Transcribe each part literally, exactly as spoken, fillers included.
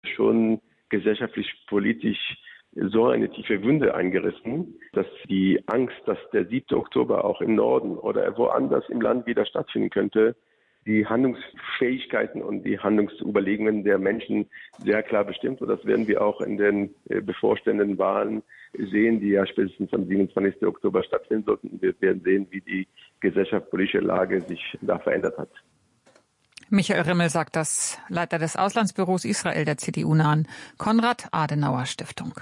schon gesellschaftlich, politisch so eine tiefe Wunde eingerissen, dass die Angst, dass der siebte Oktober auch im Norden oder woanders im Land wieder stattfinden könnte, die Handlungsfähigkeiten und die Handlungsüberlegungen der Menschen sehr klar bestimmt. Und das werden wir auch in den bevorstehenden Wahlen sehen, die ja spätestens am siebenundzwanzigsten Oktober stattfinden sollten. Wir werden sehen, wie die gesellschaftspolitische Lage sich da verändert hat. Michael Rimmel sagt das, Leiter des Auslandsbüros Israel der C D U-nahen Konrad-Adenauer-Stiftung.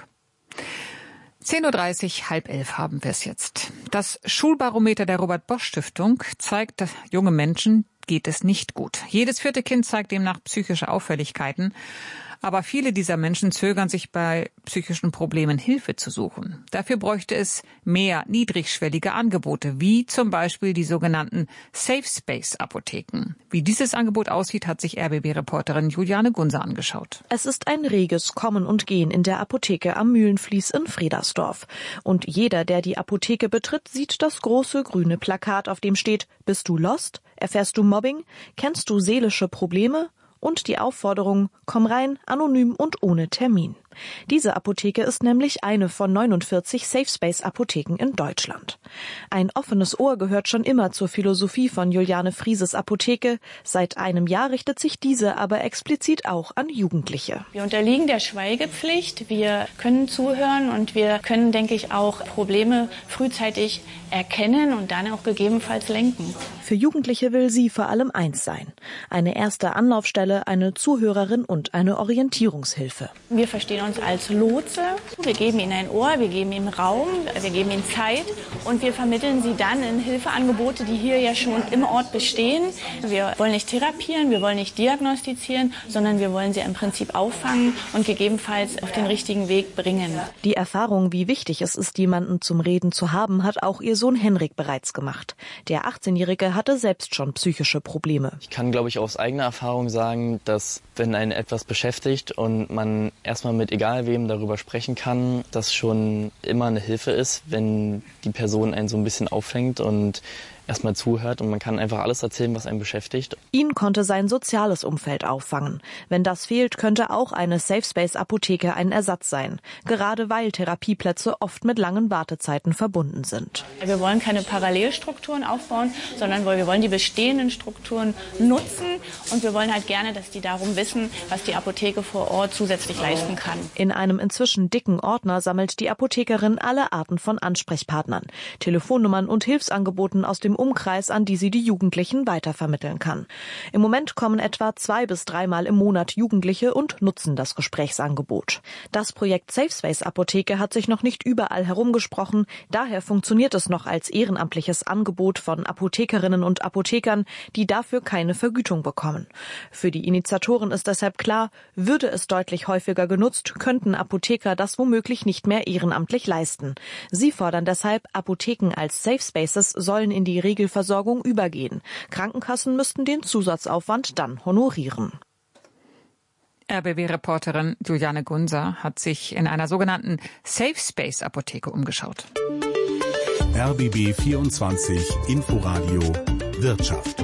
zehn Uhr dreißig, halb elf haben wir es jetzt. Das Schulbarometer der Robert-Bosch-Stiftung zeigt, dass junge Menschen geht es nicht gut. Jedes vierte Kind zeigt demnach psychische Auffälligkeiten. Aber viele dieser Menschen zögern sich bei psychischen Problemen Hilfe zu suchen. Dafür bräuchte es mehr niedrigschwellige Angebote, wie zum Beispiel die sogenannten Safe Space Apotheken. Wie dieses Angebot aussieht, hat sich R B B-Reporterin Juliane Gunser angeschaut. Es ist ein reges Kommen und Gehen in der Apotheke am Mühlenfließ in Fredersdorf. Und jeder, der die Apotheke betritt, sieht das große grüne Plakat, auf dem steht: Bist du lost? Erfährst du Mobbing? Kennst du seelische Probleme? Und die Aufforderung: Komm rein, anonym und ohne Termin. Diese Apotheke ist nämlich eine von neunundvierzig Safe-Space-Apotheken in Deutschland. Ein offenes Ohr gehört schon immer zur Philosophie von Juliane Frieses Apotheke. Seit einem Jahr richtet sich diese aber explizit auch an Jugendliche. Wir unterliegen der Schweigepflicht, wir können zuhören und wir können, denke ich, auch Probleme frühzeitig erkennen und dann auch gegebenenfalls lenken. Für Jugendliche will sie vor allem eins sein: eine erste Anlaufstelle, eine Zuhörerin und eine Orientierungshilfe. Wir verstehen uns als Lotse. Wir geben ihnen ein Ohr, wir geben ihnen Raum, wir geben ihnen Zeit und wir vermitteln sie dann in Hilfeangebote, die hier ja schon im Ort bestehen. Wir wollen nicht therapieren, wir wollen nicht diagnostizieren, sondern wir wollen sie im Prinzip auffangen und gegebenenfalls auf den richtigen Weg bringen. Die Erfahrung, wie wichtig es ist, jemanden zum Reden zu haben, hat auch ihr Sohn Henrik bereits gemacht. Der achtzehnjährige hatte selbst schon psychische Probleme. Ich kann, glaube ich, aus eigener Erfahrung sagen, dass wenn einen etwas beschäftigt und man erstmal mit egal wem darüber sprechen kann, das schon immer eine Hilfe ist, wenn die Person einen so ein bisschen auffängt und erstmal zuhört und man kann einfach alles erzählen, was einen beschäftigt. Ihn konnte sein soziales Umfeld auffangen. Wenn das fehlt, könnte auch eine Safe-Space-Apotheke ein Ersatz sein. Gerade weil Therapieplätze oft mit langen Wartezeiten verbunden sind. Wir wollen keine Parallelstrukturen aufbauen, sondern wir wollen die bestehenden Strukturen nutzen und wir wollen halt gerne, dass die darum wissen, was die Apotheke vor Ort zusätzlich leisten kann. In einem inzwischen dicken Ordner sammelt die Apothekerin alle Arten von Ansprechpartnern, Telefonnummern und Hilfsangeboten aus dem Umkreis, an die sie die Jugendlichen weitervermitteln kann. Im Moment kommen etwa zwei bis dreimal im Monat Jugendliche und nutzen das Gesprächsangebot. Das Projekt Safe Space Apotheke hat sich noch nicht überall herumgesprochen. Daher funktioniert es noch als ehrenamtliches Angebot von Apothekerinnen und Apothekern, die dafür keine Vergütung bekommen. Für die Initiatoren ist deshalb klar, würde es deutlich häufiger genutzt, könnten Apotheker das womöglich nicht mehr ehrenamtlich leisten. Sie fordern deshalb, Apotheken als Safe Spaces sollen in die Regelversorgung übergehen. Krankenkassen müssten den Zusatzaufwand dann honorieren. R B B-Reporterin Juliane Gunser hat sich in einer sogenannten Safe Space Apotheke umgeschaut. R B B vierundzwanzig Inforadio Wirtschaft.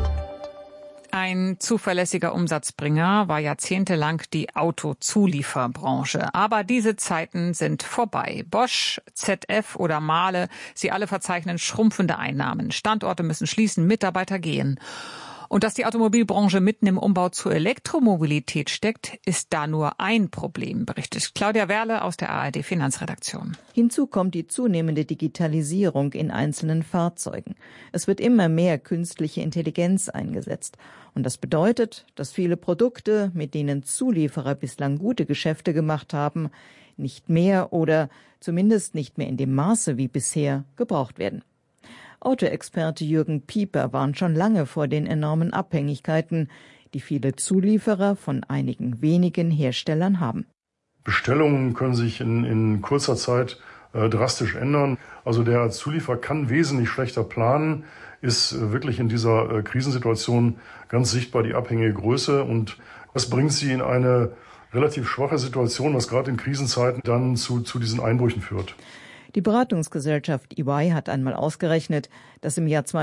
Ein zuverlässiger Umsatzbringer war jahrzehntelang die Autozulieferbranche. Aber diese Zeiten sind vorbei. Bosch, Z F oder Mahle, sie alle verzeichnen schrumpfende Einnahmen. Standorte müssen schließen, Mitarbeiter gehen. Und dass die Automobilbranche mitten im Umbau zur Elektromobilität steckt, ist da nur ein Problem, berichtet Claudia Werle aus der A R D-Finanzredaktion. Hinzu kommt die zunehmende Digitalisierung in einzelnen Fahrzeugen. Es wird immer mehr künstliche Intelligenz eingesetzt. Und das bedeutet, dass viele Produkte, mit denen Zulieferer bislang gute Geschäfte gemacht haben, nicht mehr oder zumindest nicht mehr in dem Maße wie bisher gebraucht werden. Autoexperte Jürgen Pieper warnt schon lange vor den enormen Abhängigkeiten, die viele Zulieferer von einigen wenigen Herstellern haben. Bestellungen können sich in, in kurzer Zeit äh, drastisch ändern. Also der Zulieferer kann wesentlich schlechter planen, ist äh, wirklich in dieser äh, Krisensituation ganz sichtbar die abhängige Größe. Und das bringt sie in eine relativ schwache Situation, was gerade in Krisenzeiten dann zu, zu diesen Einbrüchen führt. Die Beratungsgesellschaft E Y hat einmal ausgerechnet, dass im Jahr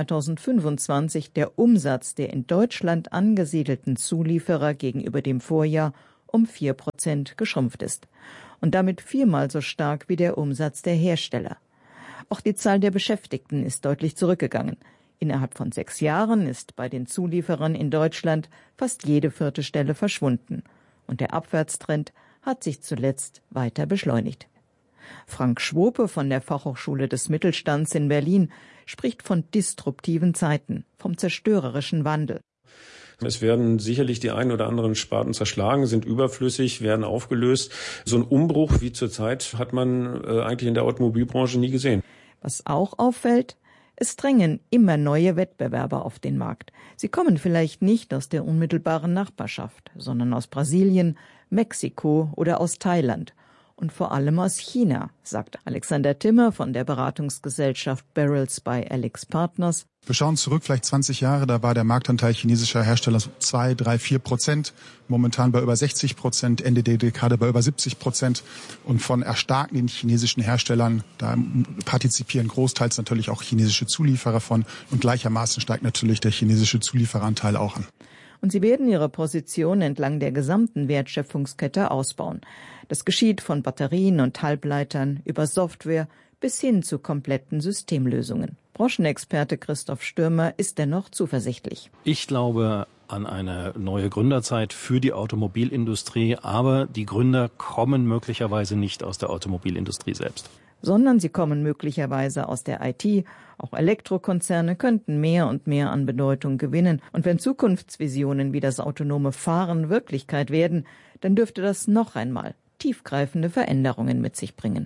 zweitausendfünfundzwanzig der Umsatz der in Deutschland angesiedelten Zulieferer gegenüber dem Vorjahr um vier Prozent geschrumpft ist. Und damit viermal so stark wie der Umsatz der Hersteller. Auch die Zahl der Beschäftigten ist deutlich zurückgegangen. Innerhalb von sechs Jahren ist bei den Zulieferern in Deutschland fast jede vierte Stelle verschwunden. Und der Abwärtstrend hat sich zuletzt weiter beschleunigt. Frank Schwope von der Fachhochschule des Mittelstands in Berlin spricht von disruptiven Zeiten, vom zerstörerischen Wandel. Es werden sicherlich die einen oder anderen Sparten zerschlagen, sind überflüssig, werden aufgelöst. So einen Umbruch wie zurzeit hat man äh, eigentlich in der Automobilbranche nie gesehen. Was auch auffällt, es drängen immer neue Wettbewerber auf den Markt. Sie kommen vielleicht nicht aus der unmittelbaren Nachbarschaft, sondern aus Brasilien, Mexiko oder aus Thailand. Und vor allem aus China, sagt Alexander Timmer von der Beratungsgesellschaft Barrels by Alex Partners. Wir schauen zurück, vielleicht zwanzig Jahre, da war der Marktanteil chinesischer Hersteller so zwei, drei, vier Prozent, momentan bei über sechzig Prozent, Ende der Dekade bei über siebzig Prozent. Und von erstarkenden chinesischen Herstellern, da partizipieren großteils natürlich auch chinesische Zulieferer von. Und gleichermaßen steigt natürlich der chinesische Zuliefereranteil auch an. Und sie werden ihre Position entlang der gesamten Wertschöpfungskette ausbauen. Das geschieht von Batterien und Halbleitern über Software bis hin zu kompletten Systemlösungen. Branchenexperte Christoph Stürmer ist dennoch zuversichtlich. Ich glaube an eine neue Gründerzeit für die Automobilindustrie, aber die Gründer kommen möglicherweise nicht aus der Automobilindustrie selbst. Sondern sie kommen möglicherweise aus der I T. Auch Elektrokonzerne könnten mehr und mehr an Bedeutung gewinnen. Und wenn Zukunftsvisionen wie das autonome Fahren Wirklichkeit werden, dann dürfte das noch einmal tiefgreifende Veränderungen mit sich bringen.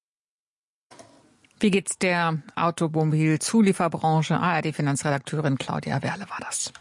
Wie geht's der Automobilzulieferbranche? A R D-Finanzredakteurin Claudia Werle war das.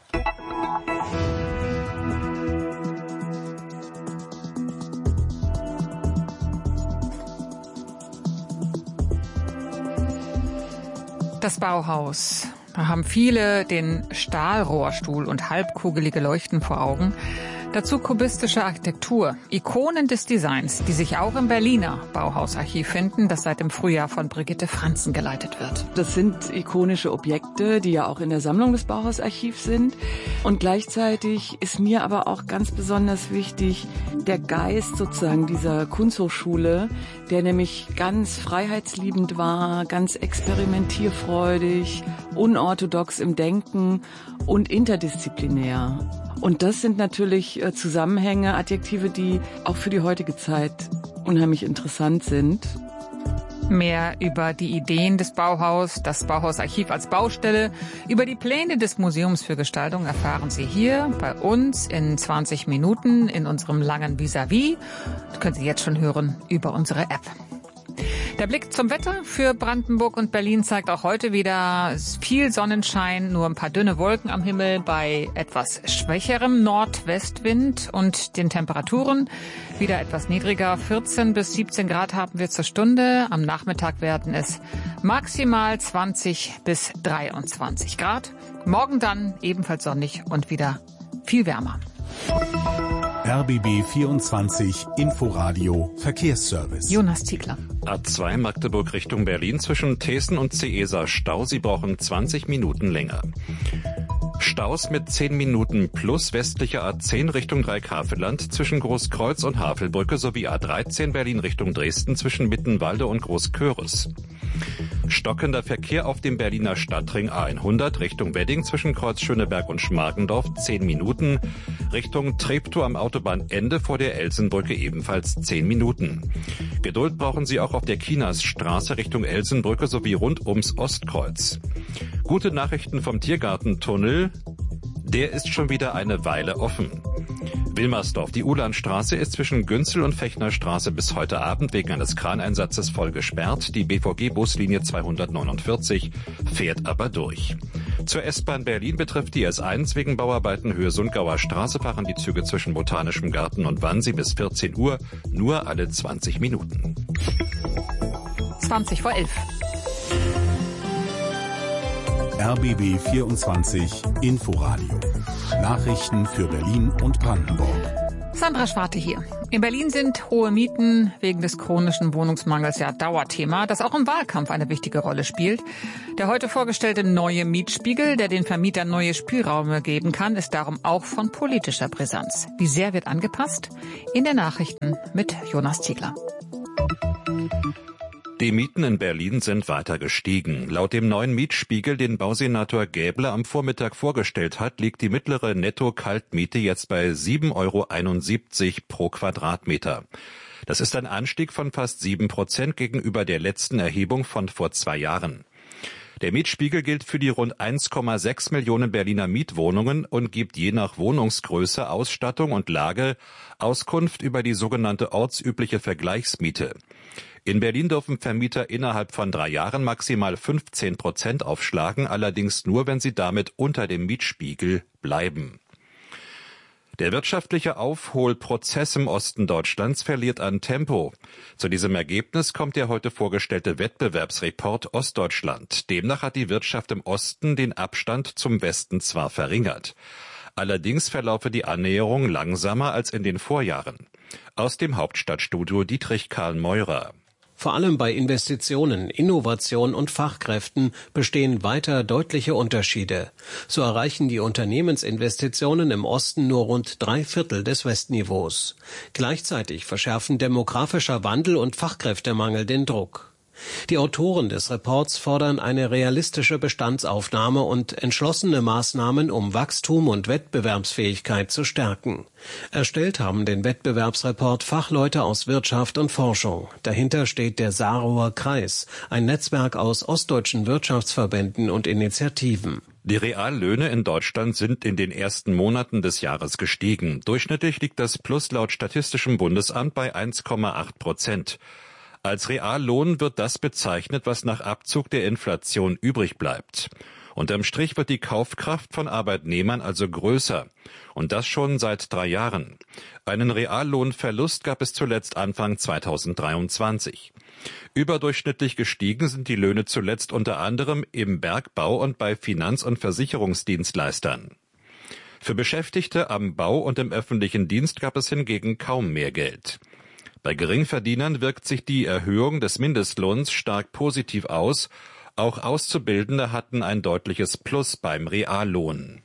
Das Bauhaus. Da haben viele den Stahlrohrstuhl und halbkugelige Leuchten vor Augen. Dazu kubistische Architektur, Ikonen des Designs, die sich auch im Berliner Bauhausarchiv finden, das seit dem Frühjahr von Brigitte Franzen geleitet wird. Das sind ikonische Objekte, die ja auch in der Sammlung des Bauhausarchivs sind. Und gleichzeitig ist mir aber auch ganz besonders wichtig der Geist sozusagen dieser Kunsthochschule, der nämlich ganz freiheitsliebend war, ganz experimentierfreudig, unorthodox im Denken und interdisziplinär. Und das sind natürlich äh, Zusammenhänge, Adjektive, die auch für die heutige Zeit unheimlich interessant sind. Mehr über die Ideen des Bauhaus, das Bauhausarchiv als Baustelle, über die Pläne des Museums für Gestaltung erfahren Sie hier bei uns in zwanzig Minuten in unserem langen Vis-à-vis. Das können Sie jetzt schon hören über unsere App. Der Blick zum Wetter für Brandenburg und Berlin zeigt auch heute wieder viel Sonnenschein, nur ein paar dünne Wolken am Himmel bei etwas schwächerem Nordwestwind und den Temperaturen wieder etwas niedriger. vierzehn bis siebzehn Grad haben wir zur Stunde. Am Nachmittag werden es maximal zwanzig bis dreiundzwanzig Grad. Morgen dann ebenfalls sonnig und wieder viel wärmer. R B B vierundzwanzig Inforadio Verkehrsservice. Jonas Ziegler. A zwei Magdeburg Richtung Berlin zwischen Thesen und Ceesa Stau. Sie brauchen zwanzig Minuten länger. Staus mit zehn Minuten plus westliche A zehn Richtung Dreieckhavelland zwischen Großkreuz und Havelbrücke sowie A dreizehn Berlin Richtung Dresden zwischen Mittenwalde und Großköris. Stockender Verkehr auf dem Berliner Stadtring A hundert Richtung Wedding zwischen Kreuz Schöneberg und Schmargendorf zehn Minuten. Richtung Treptow am Autobahnende vor der Elsenbrücke ebenfalls zehn Minuten. Geduld brauchen Sie auch auf der Kinasstraße Richtung Elsenbrücke sowie rund ums Ostkreuz. Gute Nachrichten vom Tiergartentunnel. Der ist schon wieder eine Weile offen. Wilmersdorf. Die Ulandstraße ist zwischen Günzel und Fechnerstraße bis heute Abend wegen eines Kraneinsatzes voll gesperrt. Die B V G-Buslinie zweihundertneunundvierzig fährt aber durch. Zur S-Bahn Berlin betrifft die S eins wegen Bauarbeiten Höhe Sundgauer Straße fahren die Züge zwischen Botanischem Garten und Wannsee bis vierzehn Uhr nur alle zwanzig Minuten. zwanzig vor elf. R B B vierundzwanzig Inforadio. Nachrichten für Berlin und Brandenburg. Sandra Schwarte hier. In Berlin sind hohe Mieten wegen des chronischen Wohnungsmangels ja Dauerthema, das auch im Wahlkampf eine wichtige Rolle spielt. Der heute vorgestellte neue Mietspiegel, der den Vermietern neue Spielräume geben kann, ist darum auch von politischer Brisanz. Wie sehr wird angepasst? In den Nachrichten mit Jonas Ziegler. Die Mieten in Berlin sind weiter gestiegen. Laut dem neuen Mietspiegel, den Bausenator Gäbler am Vormittag vorgestellt hat, liegt die mittlere Netto-Kaltmiete jetzt bei sieben Euro einundsiebzig pro Quadratmeter. Das ist ein Anstieg von fast sieben Prozent gegenüber der letzten Erhebung von vor zwei Jahren. Der Mietspiegel gilt für die rund eins Komma sechs Millionen Berliner Mietwohnungen und gibt je nach Wohnungsgröße, Ausstattung und Lage Auskunft über die sogenannte ortsübliche Vergleichsmiete. In Berlin dürfen Vermieter innerhalb von drei Jahren maximal fünfzehn Prozent aufschlagen, allerdings nur, wenn sie damit unter dem Mietspiegel bleiben. Der wirtschaftliche Aufholprozess im Osten Deutschlands verliert an Tempo. Zu diesem Ergebnis kommt der heute vorgestellte Wettbewerbsreport Ostdeutschland. Demnach hat die Wirtschaft im Osten den Abstand zum Westen zwar verringert. Allerdings verlaufe die Annäherung langsamer als in den Vorjahren. Aus dem Hauptstadtstudio Dietrich Karl Meurer. Vor allem bei Investitionen, Innovation und Fachkräften bestehen weiter deutliche Unterschiede. So erreichen die Unternehmensinvestitionen im Osten nur rund drei Viertel des Westniveaus. Gleichzeitig verschärfen demografischer Wandel und Fachkräftemangel den Druck. Die Autoren des Reports fordern eine realistische Bestandsaufnahme und entschlossene Maßnahmen, um Wachstum und Wettbewerbsfähigkeit zu stärken. Erstellt haben den Wettbewerbsreport Fachleute aus Wirtschaft und Forschung. Dahinter steht der Saarauer Kreis, ein Netzwerk aus ostdeutschen Wirtschaftsverbänden und Initiativen. Die Reallöhne in Deutschland sind in den ersten Monaten des Jahres gestiegen. Durchschnittlich liegt das Plus laut Statistischem Bundesamt bei eins Komma acht Prozent. Als Reallohn wird das bezeichnet, was nach Abzug der Inflation übrig bleibt. Unterm Strich wird die Kaufkraft von Arbeitnehmern also größer. Und das schon seit drei Jahren. Einen Reallohnverlust gab es zuletzt Anfang zweitausenddreiundzwanzig. Überdurchschnittlich gestiegen sind die Löhne zuletzt unter anderem im Bergbau und bei Finanz- und Versicherungsdienstleistern. Für Beschäftigte am Bau und im öffentlichen Dienst gab es hingegen kaum mehr Geld. Bei Geringverdienern wirkt sich die Erhöhung des Mindestlohns stark positiv aus. Auch Auszubildende hatten ein deutliches Plus beim Reallohn.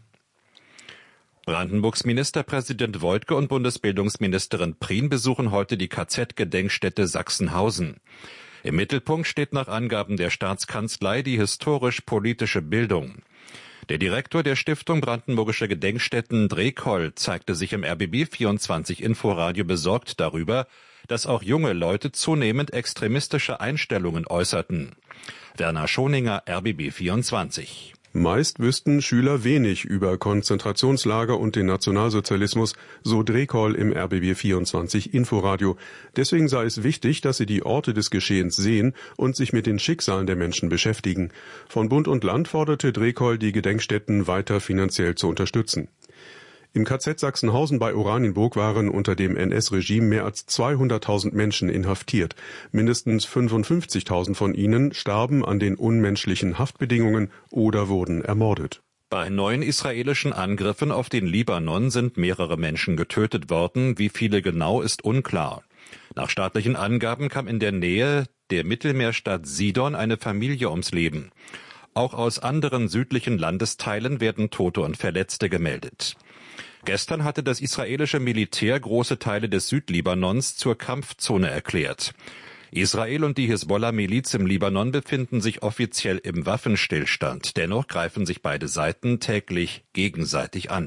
Brandenburgs Ministerpräsident Woidke und Bundesbildungsministerin Prien besuchen heute die K Z-Gedenkstätte Sachsenhausen. Im Mittelpunkt steht nach Angaben der Staatskanzlei die historisch-politische Bildung. Der Direktor der Stiftung Brandenburgische Gedenkstätten Drekoll zeigte sich im R B B vierundzwanzig Inforadio besorgt darüber, dass auch junge Leute zunehmend extremistische Einstellungen äußerten. Werner Schoninger, R B B vierundzwanzig. Meist wüssten Schüler wenig über Konzentrationslager und den Nationalsozialismus, so Drekoll im R B B vierundzwanzig Inforadio. Deswegen sei es wichtig, dass sie die Orte des Geschehens sehen und sich mit den Schicksalen der Menschen beschäftigen. Von Bund und Land forderte Drekoll, die Gedenkstätten weiter finanziell zu unterstützen. Im K Z Sachsenhausen bei Oranienburg waren unter dem N S-Regime mehr als zweihunderttausend Menschen inhaftiert. Mindestens fünfundfünfzigtausend von ihnen starben an den unmenschlichen Haftbedingungen oder wurden ermordet. Bei neuen israelischen Angriffen auf den Libanon sind mehrere Menschen getötet worden. Wie viele genau, ist unklar. Nach staatlichen Angaben kam in der Nähe der Mittelmeerstadt Sidon eine Familie ums Leben. Auch aus anderen südlichen Landesteilen werden Tote und Verletzte gemeldet. Gestern hatte das israelische Militär große Teile des Südlibanons zur Kampfzone erklärt. Israel und die Hisbollah-Miliz im Libanon befinden sich offiziell im Waffenstillstand. Dennoch greifen sich beide Seiten täglich gegenseitig an.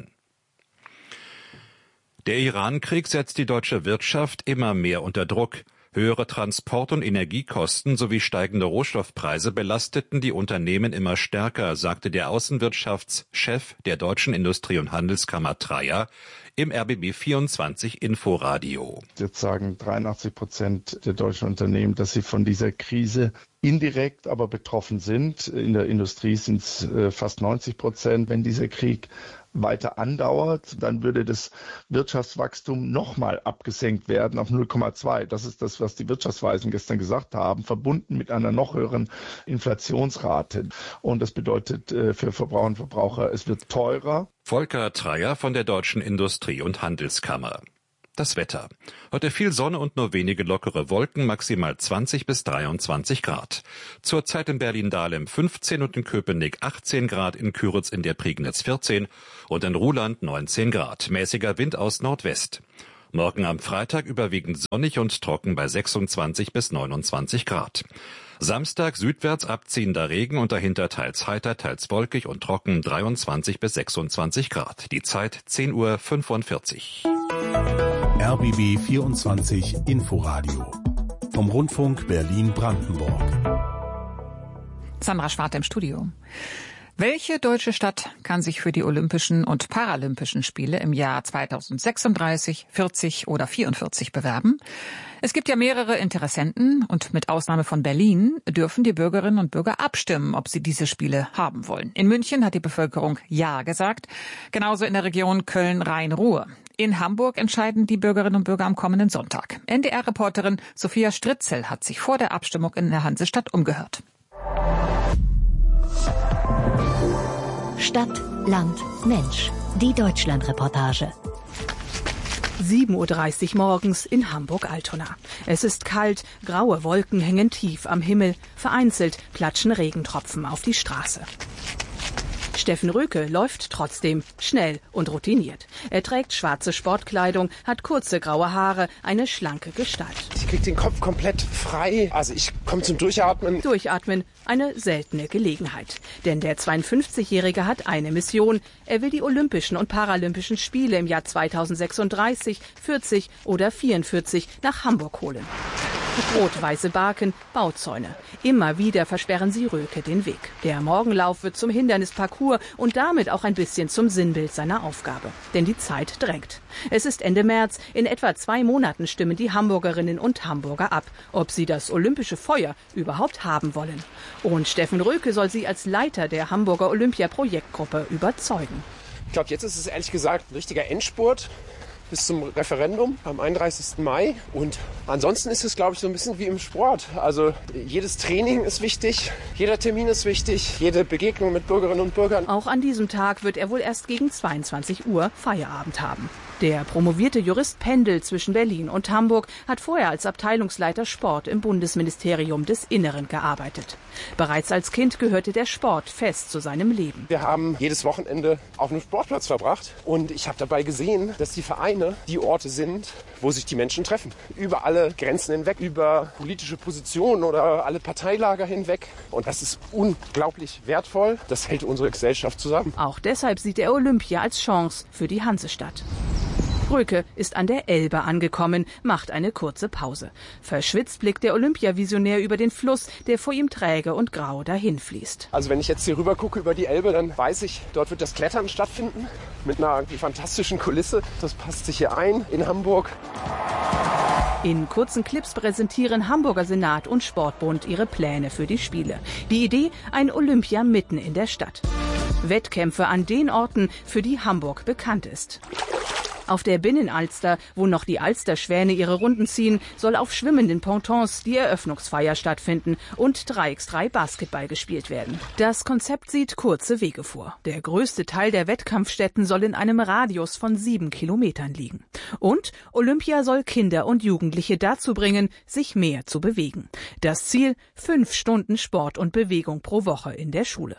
Der Iran-Krieg setzt die deutsche Wirtschaft immer mehr unter Druck. Höhere Transport- und Energiekosten sowie steigende Rohstoffpreise belasteten die Unternehmen immer stärker, sagte der Außenwirtschaftschef der Deutschen Industrie- und Handelskammer Treyer im R B B vierundzwanzig Inforadio. Jetzt sagen dreiundachtzig Prozent der deutschen Unternehmen, dass sie von dieser Krise indirekt aber betroffen sind. In der Industrie sind es äh, fast neunzig Prozent. Wenn dieser Krieg weiter andauert, dann würde das Wirtschaftswachstum nochmal abgesenkt werden auf null Komma zwei. Das ist das, was die Wirtschaftsweisen gestern gesagt haben, verbunden mit einer noch höheren Inflationsrate. Und das bedeutet äh, für Verbraucher und Verbraucher, es wird teurer. Volker Treyer von der Deutschen Industrie- und Handelskammer. Das Wetter. Heute viel Sonne und nur wenige lockere Wolken, maximal zwanzig bis dreiundzwanzig Grad. Zurzeit in Berlin-Dahlem fünfzehn und in Köpenick achtzehn Grad, in Küritz in der Prignitz vierzehn und in Ruhland neunzehn Grad. Mäßiger Wind aus Nordwest. Morgen am Freitag überwiegend sonnig und trocken bei sechsundzwanzig bis neunundzwanzig Grad. Samstag südwärts abziehender Regen und dahinter teils heiter, teils wolkig und trocken dreiundzwanzig bis sechsundzwanzig Grad. Die Zeit zehn Uhr fünfundvierzig. R B B vierundzwanzig Inforadio vom Rundfunk Berlin-Brandenburg. Sandra Schwarte im Studio. Welche deutsche Stadt kann sich für die Olympischen und Paralympischen Spiele im Jahr zweitausendsechsunddreißig, vierzig oder vierundvierzig bewerben? Es gibt ja mehrere Interessenten und mit Ausnahme von Berlin dürfen die Bürgerinnen und Bürger abstimmen, ob sie diese Spiele haben wollen. In München hat die Bevölkerung Ja gesagt, genauso in der Region Köln-Rhein-Ruhr. In Hamburg entscheiden die Bürgerinnen und Bürger am kommenden Sonntag. N D R-Reporterin Sophia Stritzel hat sich vor der Abstimmung in der Hansestadt umgehört. Stadt, Land, Mensch. Die Deutschland-Reportage. sieben Uhr dreißig morgens in Hamburg-Altona. Es ist kalt, graue Wolken hängen tief am Himmel. Vereinzelt klatschen Regentropfen auf die Straße. Steffen Röke läuft trotzdem schnell und routiniert. Er trägt schwarze Sportkleidung, hat kurze graue Haare, eine schlanke Gestalt. Ich krieg den Kopf komplett frei. Also ich komme zum Durchatmen. Durchatmen, eine seltene Gelegenheit. Denn der zweiundfünfzigjährige hat eine Mission. Er will die Olympischen und Paralympischen Spiele im Jahr zweitausendsechsunddreißig, vierzig oder vierundvierzig nach Hamburg holen. Rot-weiße Barken, Bauzäune. Immer wieder versperren sie Röke den Weg. Der Morgenlauf wird zum Hindernisparcours und damit auch ein bisschen zum Sinnbild seiner Aufgabe. Denn die Zeit drängt. Es ist Ende März. In etwa zwei Monaten stimmen die Hamburgerinnen und Hamburger ab, ob sie das olympische Feuer überhaupt haben wollen. Und Steffen Röke soll sie als Leiter der Hamburger Olympia-Projektgruppe überzeugen. Ich glaube, jetzt ist es ehrlich gesagt ein richtiger Endspurt bis zum Referendum am einunddreißigsten Mai. Und ansonsten ist es, glaube ich, so ein bisschen wie im Sport. Also jedes Training ist wichtig, jeder Termin ist wichtig, jede Begegnung mit Bürgerinnen und Bürgern. Auch an diesem Tag wird er wohl erst gegen zweiundzwanzig Uhr Feierabend haben. Der promovierte Jurist pendelt zwischen Berlin und Hamburg, hat vorher als Abteilungsleiter Sport im Bundesministerium des Inneren gearbeitet. Bereits als Kind gehörte der Sport fest zu seinem Leben. Wir haben jedes Wochenende auf einem Sportplatz verbracht und ich habe dabei gesehen, dass die Vereine die Orte sind, wo sich die Menschen treffen. Über alle Grenzen hinweg, über politische Positionen oder alle Parteilager hinweg. Und das ist unglaublich wertvoll. Das hält unsere Gesellschaft zusammen. Auch deshalb sieht er Olympia als Chance für die Hansestadt. Röke ist an der Elbe angekommen, macht eine kurze Pause. Verschwitzt blickt der Olympiavisionär über den Fluss, der vor ihm träge und grau dahinfließt. Also wenn ich jetzt hier rüber gucke über die Elbe, dann weiß ich, dort wird das Klettern stattfinden mit einer fantastischen Kulisse. Das passt sich hier ein in Hamburg. In kurzen Clips präsentieren Hamburger Senat und Sportbund ihre Pläne für die Spiele. Die Idee, ein Olympia mitten in der Stadt. Wettkämpfe an den Orten, für die Hamburg bekannt ist. Auf der Binnenalster, wo noch die Alsterschwäne ihre Runden ziehen, soll auf schwimmenden Pontons die Eröffnungsfeier stattfinden und drei gegen drei Basketball gespielt werden. Das Konzept sieht kurze Wege vor. Der größte Teil der Wettkampfstätten soll in einem Radius von sieben Kilometern liegen. Und Olympia soll Kinder und Jugendliche dazu bringen, sich mehr zu bewegen. Das Ziel: fünf Stunden Sport und Bewegung pro Woche in der Schule.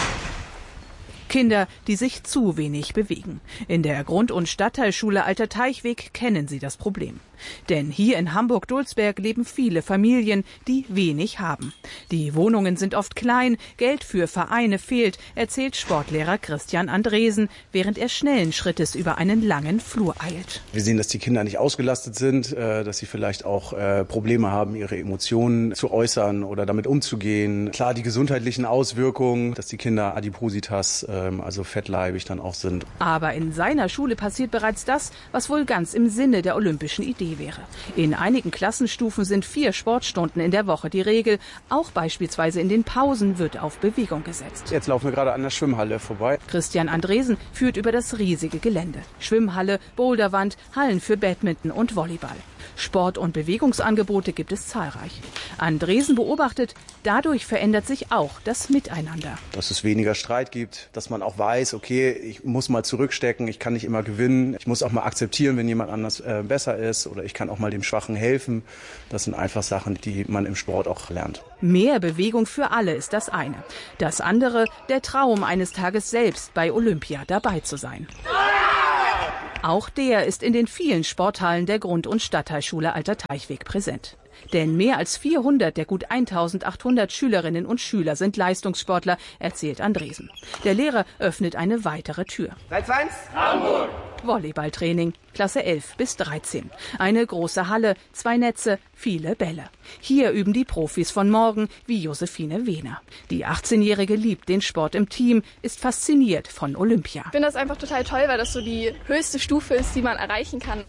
Kinder, die sich zu wenig bewegen. In der Grund- und Stadtteilschule Alter Teichweg kennen sie das Problem. Denn hier in Hamburg-Dulsberg leben viele Familien, die wenig haben. Die Wohnungen sind oft klein, Geld für Vereine fehlt, erzählt Sportlehrer Christian Andresen, während er schnellen Schrittes über einen langen Flur eilt. Wir sehen, dass die Kinder nicht ausgelastet sind, dass sie vielleicht auch Probleme haben, ihre Emotionen zu äußern oder damit umzugehen. Klar, die gesundheitlichen Auswirkungen, dass die Kinder Adipositas, also fettleibig dann auch sind. Aber in seiner Schule passiert bereits das, was wohl ganz im Sinne der olympischen Idee wäre. In einigen Klassenstufen sind vier Sportstunden in der Woche die Regel. Auch beispielsweise in den Pausen wird auf Bewegung gesetzt. Jetzt laufen wir gerade an der Schwimmhalle vorbei. Christian Andresen führt über das riesige Gelände. Schwimmhalle, Boulderwand, Hallen für Badminton und Volleyball. Sport- und Bewegungsangebote gibt es zahlreich. Andresen beobachtet, dadurch verändert sich auch das Miteinander. Dass es weniger Streit gibt, dass man auch weiß, okay, ich muss mal zurückstecken, ich kann nicht immer gewinnen, ich muss auch mal akzeptieren, wenn jemand anders äh, besser ist, oder ich kann auch mal dem Schwachen helfen. Das sind einfach Sachen, die man im Sport auch lernt. Mehr Bewegung für alle ist das eine. Das andere, der Traum, eines Tages selbst bei Olympia dabei zu sein. Auch der ist in den vielen Sporthallen der Grund- und Stadtteilschule Alter Teichweg präsent. Denn mehr als vierhundert der gut eintausendachthundert Schülerinnen und Schüler sind Leistungssportler, erzählt Andresen. Der Lehrer öffnet eine weitere Tür. Platz eins, Hamburg! Volleyballtraining, Klasse elf bis dreizehn. Eine große Halle, zwei Netze, viele Bälle. Hier üben die Profis von morgen, wie Josephine Wehner. Die achtzehnjährige liebt den Sport im Team, ist fasziniert von Olympia. Ich finde das einfach total toll, weil das so die höchste Stufe ist, die man erreichen kann.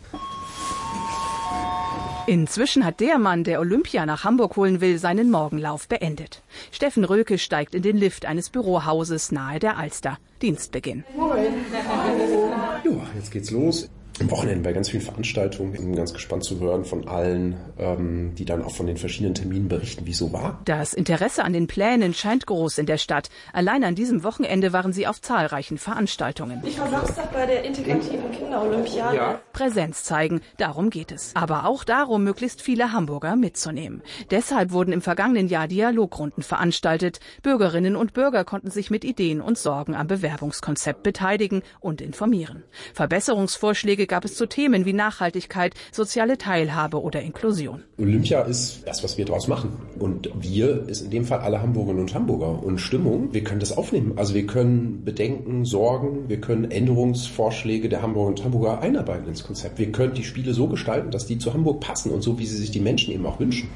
Inzwischen hat der Mann, der Olympia nach Hamburg holen will, seinen Morgenlauf beendet. Steffen Röke steigt in den Lift eines Bürohauses nahe der Alster. Dienstbeginn. Moin. Ja, jetzt geht's los. Am Wochenende bei ganz vielen Veranstaltungen. Ich bin ganz gespannt zu hören von allen, ähm, die dann auch von den verschiedenen Terminen berichten, wie es so war. Das Interesse an den Plänen scheint groß in der Stadt. Allein an diesem Wochenende waren sie auf zahlreichen Veranstaltungen. Ich war Samstag bei der integrativen Kinderolympiade. Ja. Präsenz zeigen, darum geht es. Aber auch darum, möglichst viele Hamburger mitzunehmen. Deshalb wurden im vergangenen Jahr Dialogrunden veranstaltet. Bürgerinnen und Bürger konnten sich mit Ideen und Sorgen am Bewerbungskonzept beteiligen und informieren. Verbesserungsvorschläge gab es zu Themen wie Nachhaltigkeit, soziale Teilhabe oder Inklusion. Olympia ist das, was wir daraus machen. Und wir ist in dem Fall alle Hamburgerinnen und Hamburger. Und Stimmung, wir können das aufnehmen. Also wir können Bedenken, Sorgen, wir können Änderungsvorschläge der Hamburgerinnen und Hamburger einarbeiten ins Konzept. Wir können die Spiele so gestalten, dass die zu Hamburg passen und so, wie sie sich die Menschen eben auch wünschen.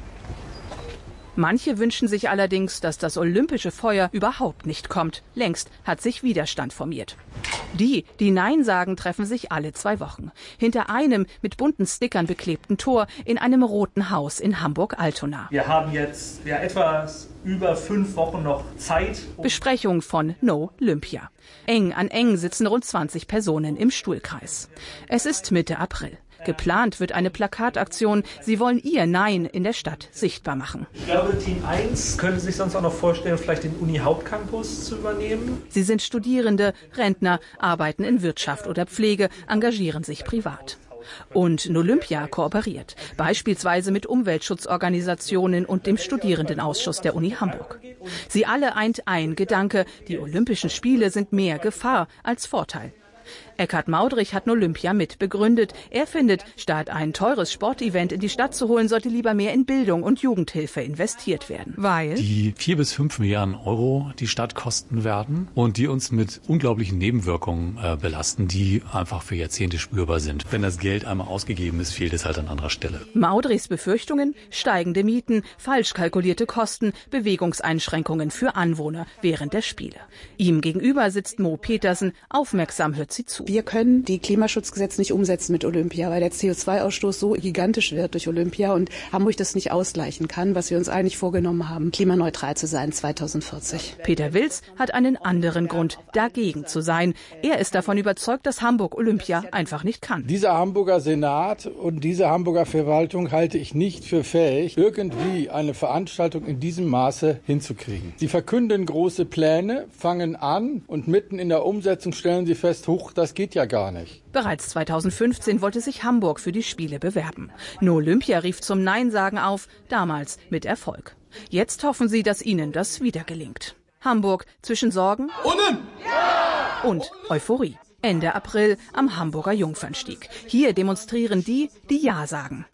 Manche wünschen sich allerdings, dass das olympische Feuer überhaupt nicht kommt. Längst hat sich Widerstand formiert. Die, die Nein sagen, treffen sich alle zwei Wochen. Hinter einem mit bunten Stickern beklebten Tor in einem roten Haus in Hamburg-Altona. Wir haben jetzt ja etwas über fünf Wochen noch Zeit. Besprechung von No Olympia. Eng an eng sitzen rund zwanzig Personen im Stuhlkreis. Es ist Mitte April. Geplant wird eine Plakataktion. Sie wollen ihr Nein in der Stadt sichtbar machen. Ich glaube, Team eins könnte sich sonst auch noch vorstellen, vielleicht den Uni-Hauptcampus zu übernehmen. Sie sind Studierende, Rentner, arbeiten in Wirtschaft oder Pflege, engagieren sich privat. Und Olympia kooperiert, beispielsweise mit Umweltschutzorganisationen und dem Studierendenausschuss der Uni Hamburg. Sie alle eint ein Gedanke, die Olympischen Spiele sind mehr Gefahr als Vorteil. Eckhard Maudrich hat Olympia mit begründet. Er findet, statt ein teures Sportevent in die Stadt zu holen, sollte lieber mehr in Bildung und Jugendhilfe investiert werden. Weil die vier bis fünf Milliarden Euro die Stadt kosten werden und die uns mit unglaublichen Nebenwirkungen äh, belasten, die einfach für Jahrzehnte spürbar sind. Wenn das Geld einmal ausgegeben ist, fehlt es halt an anderer Stelle. Maudrichs Befürchtungen: steigende Mieten, falsch kalkulierte Kosten, Bewegungseinschränkungen für Anwohner während der Spiele. Ihm gegenüber sitzt Mo Petersen, aufmerksam hört sie zu. Wir können die Klimaschutzgesetze nicht umsetzen mit Olympia, weil der C O zwei Ausstoß so gigantisch wird durch Olympia und Hamburg das nicht ausgleichen kann, was wir uns eigentlich vorgenommen haben, klimaneutral zu sein zweitausendvierzig. Peter Wills hat einen anderen Grund, dagegen zu sein. Er ist davon überzeugt, dass Hamburg Olympia einfach nicht kann. Dieser Hamburger Senat und diese Hamburger Verwaltung halte ich nicht für fähig, irgendwie eine Veranstaltung in diesem Maße hinzukriegen. Sie verkünden große Pläne, fangen an und mitten in der Umsetzung stellen sie fest, huch, das geht ja gar nicht. Bereits zweitausendfünfzehn wollte sich Hamburg für die Spiele bewerben. No Olympia rief zum Nein-Sagen auf, damals mit Erfolg. Jetzt hoffen sie, dass ihnen das wieder gelingt. Hamburg zwischen Sorgen und Euphorie. Ende April am Hamburger Jungfernstieg. Hier demonstrieren die, die Ja sagen.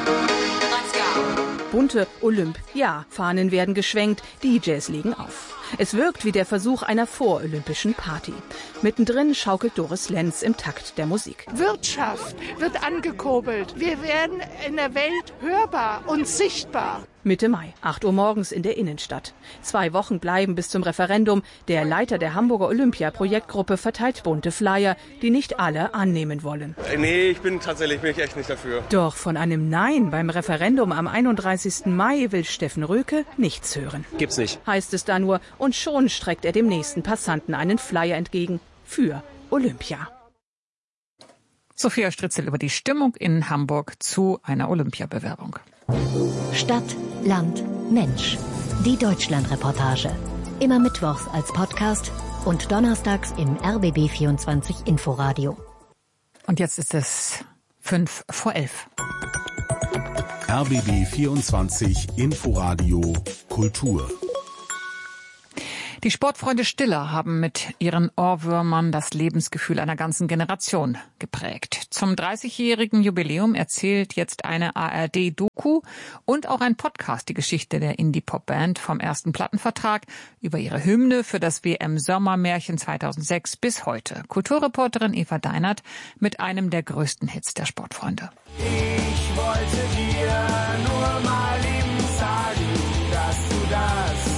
Bunte Olymp-Ja-Fahnen werden geschwenkt, D Js legen auf. Es wirkt wie der Versuch einer vorolympischen Party. Mittendrin schaukelt Doris Lenz im Takt der Musik. Wirtschaft wird angekurbelt. Wir werden in der Welt hörbar und sichtbar. Mitte Mai, acht Uhr morgens in der Innenstadt. Zwei Wochen bleiben bis zum Referendum. Der Leiter der Hamburger Olympia-Projektgruppe verteilt bunte Flyer, die nicht alle annehmen wollen. Nee, ich bin tatsächlich bin ich echt nicht dafür. Doch von einem Nein beim Referendum am einunddreißigsten Mai will Steffen Röke nichts hören. Gibt's nicht. Heißt es da nur, und schon streckt er dem nächsten Passanten einen Flyer entgegen für Olympia. Sophia Stritzel über die Stimmung in Hamburg zu einer Olympiabewerbung. Stadt, Land, Mensch. Die Deutschlandreportage. Immer mittwochs als Podcast und donnerstags im R B B vierundzwanzig Inforadio. Und jetzt ist es fünf vor elf. R B B vierundzwanzig Inforadio Kultur. Die Sportfreunde Stiller haben mit ihren Ohrwürmern das Lebensgefühl einer ganzen Generation geprägt. Zum dreißigjährigen Jubiläum erzählt jetzt eine A R D-Doku und auch ein Podcast die Geschichte der Indie-Pop-Band vom ersten Plattenvertrag über ihre Hymne für das W M-Sommermärchen zweitausendsechs bis heute. Kulturreporterin Eva Deinert mit einem der größten Hits der Sportfreunde. Ich wollte dir nur mal eben sagen, dass du das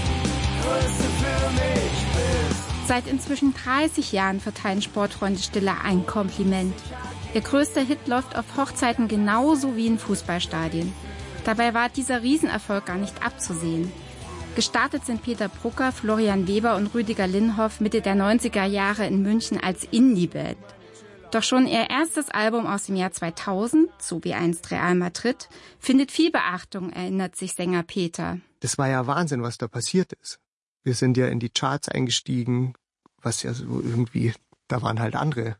Größte für mich bist. Seit inzwischen dreißig Jahren verteilen Sportfreunde Stiller ein Kompliment. Ihr größter Hit läuft auf Hochzeiten genauso wie in Fußballstadien. Dabei war dieser Riesenerfolg gar nicht abzusehen. Gestartet sind Peter Brucker, Florian Weber und Rüdiger Linhoff Mitte der neunziger Jahre in München als Indie-Band. Doch schon ihr erstes Album aus dem Jahr zweitausend, so wie einst Real Madrid, findet viel Beachtung, erinnert sich Sänger Peter. Das war ja Wahnsinn, was da passiert ist. Wir sind ja in die Charts eingestiegen, was ja so irgendwie, da waren halt andere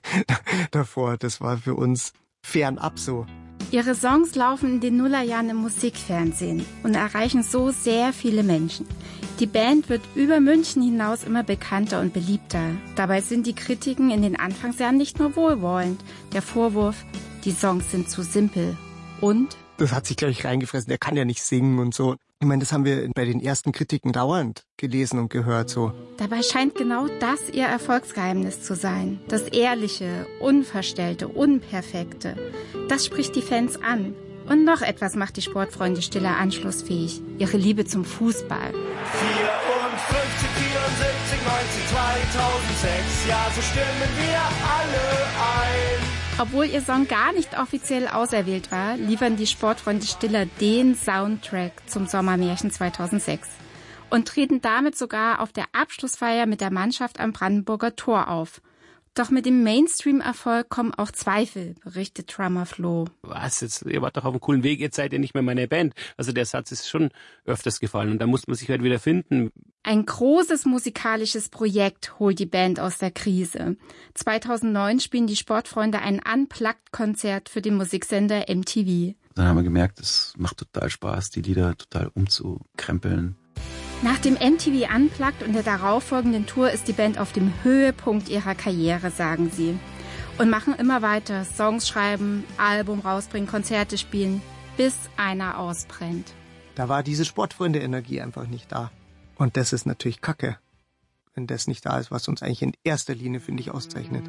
davor. Das war für uns fernab so. Ihre Songs laufen in den Nullerjahren im Musikfernsehen und erreichen so sehr viele Menschen. Die Band wird über München hinaus immer bekannter und beliebter. Dabei sind die Kritiken in den Anfangsjahren nicht nur wohlwollend. Der Vorwurf, die Songs sind zu simpel. Und? Das hat sich gleich reingefressen, der kann ja nicht singen und so. Ich meine, das haben wir bei den ersten Kritiken dauernd gelesen und gehört so. Dabei scheint genau das ihr Erfolgsgeheimnis zu sein. Das Ehrliche, Unverstellte, Unperfekte. Das spricht die Fans an. Und noch etwas macht die Sportfreunde Stiller anschlussfähig. Ihre Liebe zum Fußball. vierundfünfzig, vierundsiebzig, neunzig, zweitausendsechs, ja, so stimmen wir alle ein. Obwohl ihr Song gar nicht offiziell auserwählt war, liefern die Sportfreunde Stiller den Soundtrack zum Sommermärchen zweitausendsechs und treten damit sogar auf der Abschlussfeier mit der Mannschaft am Brandenburger Tor auf. Doch mit dem Mainstream-Erfolg kommen auch Zweifel, berichtet Drummer Flo. Was, jetzt, ihr wart doch auf einem coolen Weg, jetzt seid ihr nicht mehr meine Band. Also der Satz ist schon öfters gefallen und da muss man sich halt wieder finden. Ein großes musikalisches Projekt holt die Band aus der Krise. zweitausendneun spielen die Sportfreunde ein Unplugged-Konzert für den Musiksender M T V. Dann haben wir gemerkt, es macht total Spaß, die Lieder total umzukrempeln. Nach dem M T V Unplugged und der darauffolgenden Tour ist die Band auf dem Höhepunkt ihrer Karriere, sagen sie. Und machen immer weiter, Songs schreiben, Album rausbringen, Konzerte spielen, bis einer ausbrennt. Da war diese Sportfreunde-Energie einfach nicht da. Und das ist natürlich Kacke, wenn das nicht da ist, was uns eigentlich in erster Linie, finde ich, auszeichnet.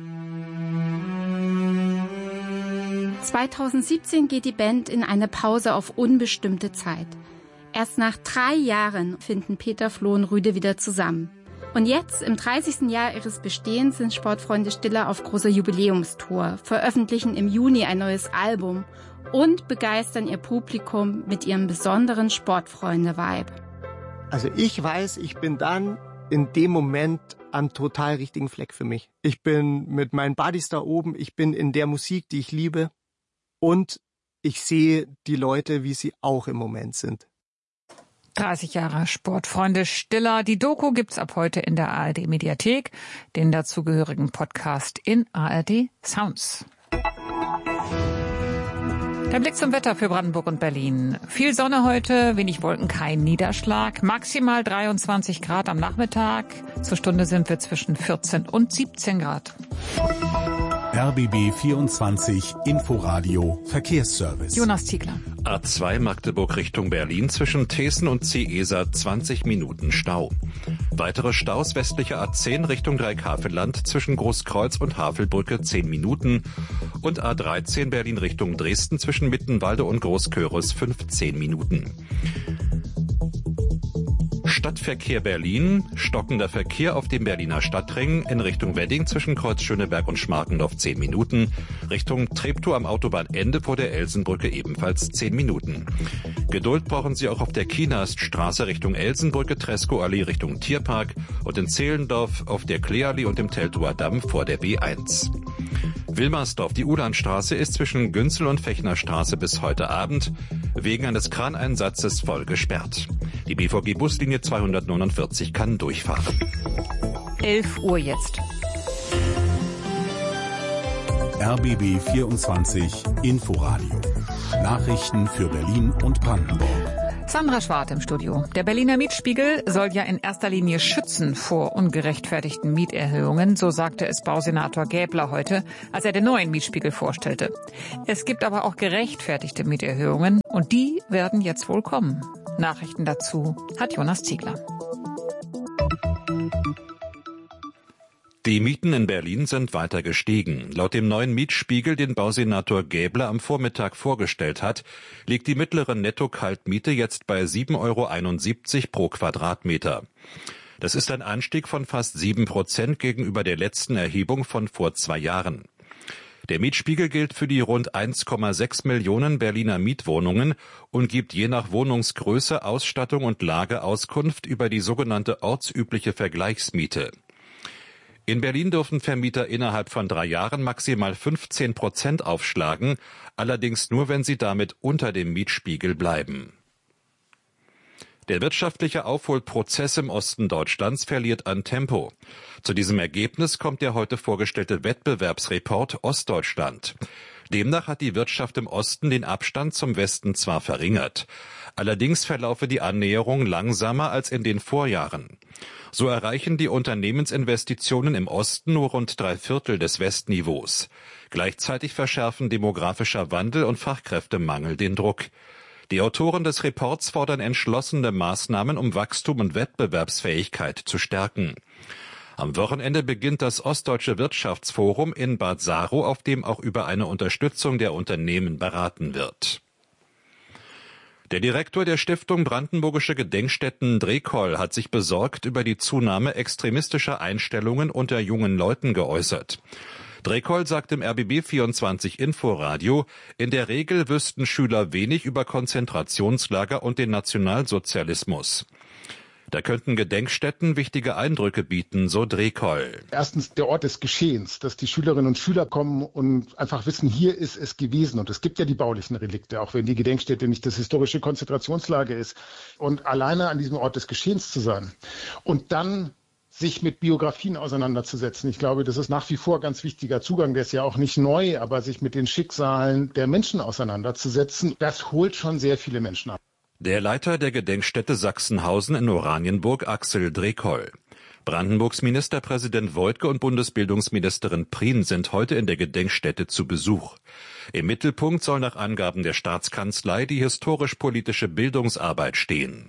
zweitausendsiebzehn geht die Band in eine Pause auf unbestimmte Zeit. Erst nach drei Jahren finden Peter, Flo und Rüde wieder zusammen. Und jetzt, im dreißigsten Jahr ihres Bestehens, sind Sportfreunde Stiller auf großer Jubiläumstour, veröffentlichen im Juni ein neues Album und begeistern ihr Publikum mit ihrem besonderen Sportfreunde-Vibe. Also ich weiß, ich bin dann in dem Moment am total richtigen Fleck für mich. Ich bin mit meinen Buddies da oben, ich bin in der Musik, die ich liebe und ich sehe die Leute, wie sie auch im Moment sind. dreißig Jahre Sportfreunde Stiller. Die Doku gibt's ab heute in der A R D Mediathek, den dazugehörigen Podcast in A R D Sounds. Der Blick zum Wetter für Brandenburg und Berlin. Viel Sonne heute, wenig Wolken, kein Niederschlag. Maximal dreiundzwanzig Grad am Nachmittag. Zur Stunde sind wir zwischen vierzehn und siebzehn Grad. R B B vierundzwanzig Inforadio Verkehrsservice. Jonas Ziegler. A zwei Magdeburg Richtung Berlin zwischen Thesen und Ciesa zwanzig Minuten Stau. Weitere Staus westliche A zehn Richtung Dreieckhavelland zwischen Großkreuz und Havelbrücke zehn Minuten und A dreizehn Berlin Richtung Dresden zwischen Mittenwalde und Großköris fünfzehn Minuten. Stadtverkehr Berlin, stockender Verkehr auf dem Berliner Stadtring in Richtung Wedding zwischen Kreuz Schöneberg und Schmarkendorf zehn Minuten, Richtung Treptow am Autobahnende vor der Elsenbrücke ebenfalls zehn Minuten. Geduld brauchen Sie auch auf der Kienaststraße Richtung Elsenbrücke, Treskoallee Richtung Tierpark und in Zehlendorf auf der Kleeallee und im Teltower Damm vor der B eins. Wilmersdorf, die Ulandstraße ist zwischen Günzel und Fechnerstraße bis heute Abend wegen eines Kraneinsatzes voll gesperrt. Die B V G-Buslinie zweihundertneunundvierzig kann durchfahren. elf Uhr jetzt. R B B vierundzwanzig Inforadio. Nachrichten für Berlin und Brandenburg. Sandra Schwart im Studio. Der Berliner Mietspiegel soll ja in erster Linie schützen vor ungerechtfertigten Mieterhöhungen, so sagte es Bausenator Gäbler heute, als er den neuen Mietspiegel vorstellte. Es gibt aber auch gerechtfertigte Mieterhöhungen und die werden jetzt wohl kommen. Nachrichten dazu hat Jonas Ziegler. Die Mieten in Berlin sind weiter gestiegen. Laut dem neuen Mietspiegel, den Bausenator Gäbler am Vormittag vorgestellt hat, liegt die mittlere Netto-Kaltmiete jetzt bei sieben Euro einundsiebzig pro Quadratmeter. Das ist ein Anstieg von fast sieben Prozent gegenüber der letzten Erhebung von vor zwei Jahren. Der Mietspiegel gilt für die rund eins Komma sechs Millionen Berliner Mietwohnungen und gibt je nach Wohnungsgröße, Ausstattung und Lage Auskunft über die sogenannte ortsübliche Vergleichsmiete. In Berlin dürfen Vermieter innerhalb von drei Jahren maximal fünfzehn Prozent aufschlagen, allerdings nur, wenn sie damit unter dem Mietspiegel bleiben. Der wirtschaftliche Aufholprozess im Osten Deutschlands verliert an Tempo. Zu diesem Ergebnis kommt der heute vorgestellte Wettbewerbsreport Ostdeutschland. Demnach hat die Wirtschaft im Osten den Abstand zum Westen zwar verringert, allerdings verlaufe die Annäherung langsamer als in den Vorjahren. So erreichen die Unternehmensinvestitionen im Osten nur rund drei Viertel des Westniveaus. Gleichzeitig verschärfen demografischer Wandel und Fachkräftemangel den Druck. Die Autoren des Reports fordern entschlossene Maßnahmen, um Wachstum und Wettbewerbsfähigkeit zu stärken. Am Wochenende beginnt das Ostdeutsche Wirtschaftsforum in Bad Saro, auf dem auch über eine Unterstützung der Unternehmen beraten wird. Der Direktor der Stiftung Brandenburgische Gedenkstätten Drekoll hat sich besorgt über die Zunahme extremistischer Einstellungen unter jungen Leuten geäußert. Drekoll sagt im R B B vierundzwanzig Inforadio, in der Regel wüssten Schüler wenig über Konzentrationslager und den Nationalsozialismus. Da könnten Gedenkstätten wichtige Eindrücke bieten, so Drekoll. Erstens der Ort des Geschehens, dass die Schülerinnen und Schüler kommen und einfach wissen, hier ist es gewesen. Und es gibt ja die baulichen Relikte, auch wenn die Gedenkstätte nicht das historische Konzentrationslager ist. Und alleine an diesem Ort des Geschehens zu sein und dann sich mit Biografien auseinanderzusetzen. Ich glaube, das ist nach wie vor ganz wichtiger Zugang. Der ist ja auch nicht neu, aber sich mit den Schicksalen der Menschen auseinanderzusetzen, das holt schon sehr viele Menschen ab. Der Leiter der Gedenkstätte Sachsenhausen in Oranienburg, Axel Drekoll. Brandenburgs Ministerpräsident Woidke und Bundesbildungsministerin Prien sind heute in der Gedenkstätte zu Besuch. Im Mittelpunkt soll nach Angaben der Staatskanzlei die historisch-politische Bildungsarbeit stehen.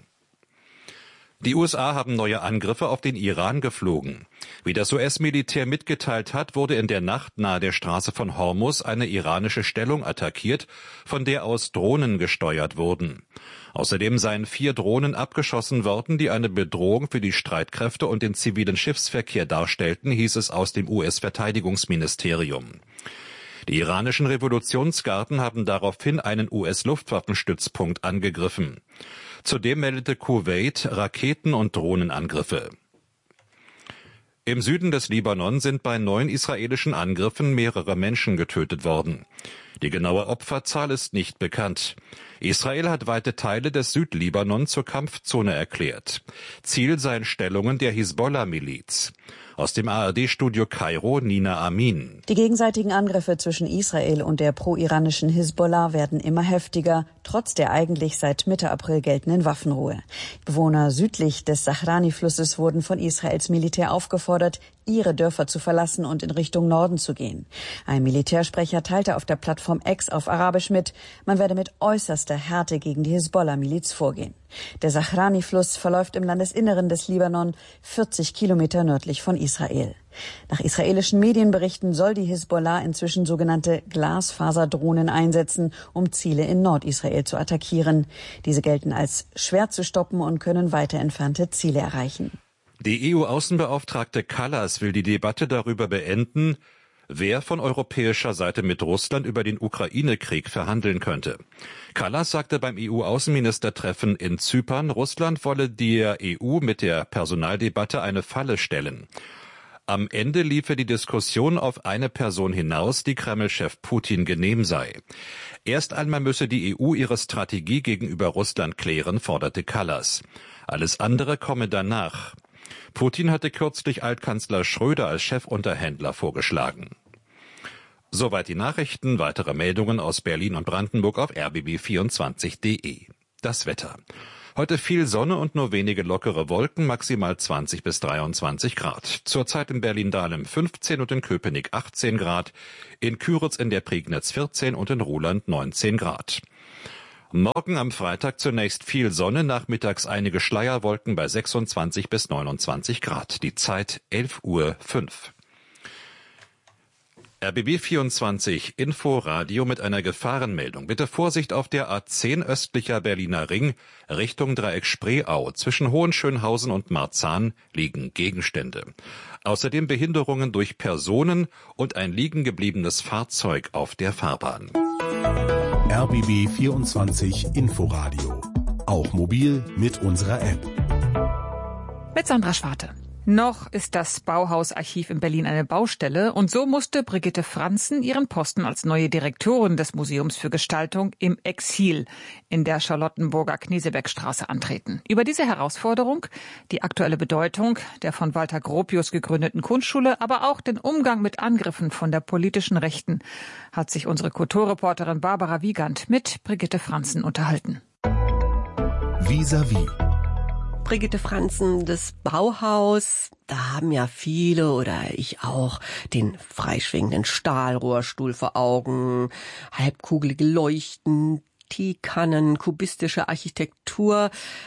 Die U S A haben neue Angriffe auf den Iran geflogen. Wie das U S-Militär mitgeteilt hat, wurde in der Nacht nahe der Straße von Hormuz eine iranische Stellung attackiert, von der aus Drohnen gesteuert wurden. Außerdem seien vier Drohnen abgeschossen worden, die eine Bedrohung für die Streitkräfte und den zivilen Schiffsverkehr darstellten, hieß es aus dem U S-Verteidigungsministerium. Die iranischen Revolutionsgarden haben daraufhin einen U S-Luftwaffenstützpunkt angegriffen. Zudem meldete Kuwait Raketen- und Drohnenangriffe. Im Süden des Libanon sind bei neun israelischen Angriffen mehrere Menschen getötet worden. Die genaue Opferzahl ist nicht bekannt. Israel hat weite Teile des Südlibanon zur Kampfzone erklärt. Ziel seien Stellungen der Hisbollah-Miliz. Aus dem A R D-Studio Kairo, Nina Amin. Die gegenseitigen Angriffe zwischen Israel und der pro-iranischen Hisbollah werden immer heftiger, trotz der eigentlich seit Mitte April geltenden Waffenruhe. Bewohner südlich des Sahrani-Flusses wurden von Israels Militär aufgefordert, ihre Dörfer zu verlassen und in Richtung Norden zu gehen. Ein Militärsprecher teilte auf der Plattform X auf Arabisch mit, man werde mit äußerster Härte gegen die Hisbollah-Miliz vorgehen. Der Sahrani-Fluss verläuft im Landesinneren des Libanon, vierzig Kilometer nördlich von Israel. Nach israelischen Medienberichten soll die Hisbollah inzwischen sogenannte Glasfaserdrohnen einsetzen, um Ziele in Nordisrael zu attackieren. Diese gelten als schwer zu stoppen und können weiter entfernte Ziele erreichen. Die E U-Außenbeauftragte Kallas will die Debatte darüber beenden, wer von europäischer Seite mit Russland über den Ukraine-Krieg verhandeln könnte. Kallas sagte beim E U-Außenministertreffen in Zypern, Russland wolle der E U mit der Personaldebatte eine Falle stellen. Am Ende liefe die Diskussion auf eine Person hinaus, die Kreml-Chef Putin genehm sei. Erst einmal müsse die E U ihre Strategie gegenüber Russland klären, forderte Kallas. Alles andere komme danach. Putin hatte kürzlich Altkanzler Schröder als Chefunterhändler vorgeschlagen. Soweit die Nachrichten. Weitere Meldungen aus Berlin und Brandenburg auf r b b vierundzwanzig punkt d e. Das Wetter. Heute viel Sonne und nur wenige lockere Wolken, maximal zwanzig bis dreiundzwanzig Grad. Zurzeit in Berlin-Dahlem fünfzehn und in Köpenick achtzehn Grad, in Küritz in der Prignitz vierzehn und in Ruhland neunzehn Grad. Morgen am Freitag zunächst viel Sonne, nachmittags einige Schleierwolken bei sechsundzwanzig bis neunundzwanzig Grad. Die Zeit elf Uhr fünf. R B B vierundzwanzig Inforadio mit einer Gefahrenmeldung. Bitte Vorsicht auf der A zehn östlicher Berliner Ring Richtung Dreieck Spreeau. Zwischen Hohenschönhausen und Marzahn liegen Gegenstände. Außerdem Behinderungen durch Personen und ein liegen gebliebenes Fahrzeug auf der Fahrbahn. R B B vierundzwanzig Inforadio. Auch mobil mit unserer App. Mit Sandra Schwarte. Noch ist das Bauhausarchiv in Berlin eine Baustelle und so musste Brigitte Franzen ihren Posten als neue Direktorin des Museums für Gestaltung im Exil in der Charlottenburger Knesebeckstraße antreten. Über diese Herausforderung, die aktuelle Bedeutung der von Walter Gropius gegründeten Kunstschule, aber auch den Umgang mit Angriffen von der politischen Rechten, hat sich unsere Kulturreporterin Barbara Wiegand mit Brigitte Franzen unterhalten. Vis-à-vis. Brigitte Franzen, das Bauhaus, da haben ja viele oder ich auch den freischwingenden Stahlrohrstuhl vor Augen, halbkugelige Leuchten, Teekannen, kubistische Architektur.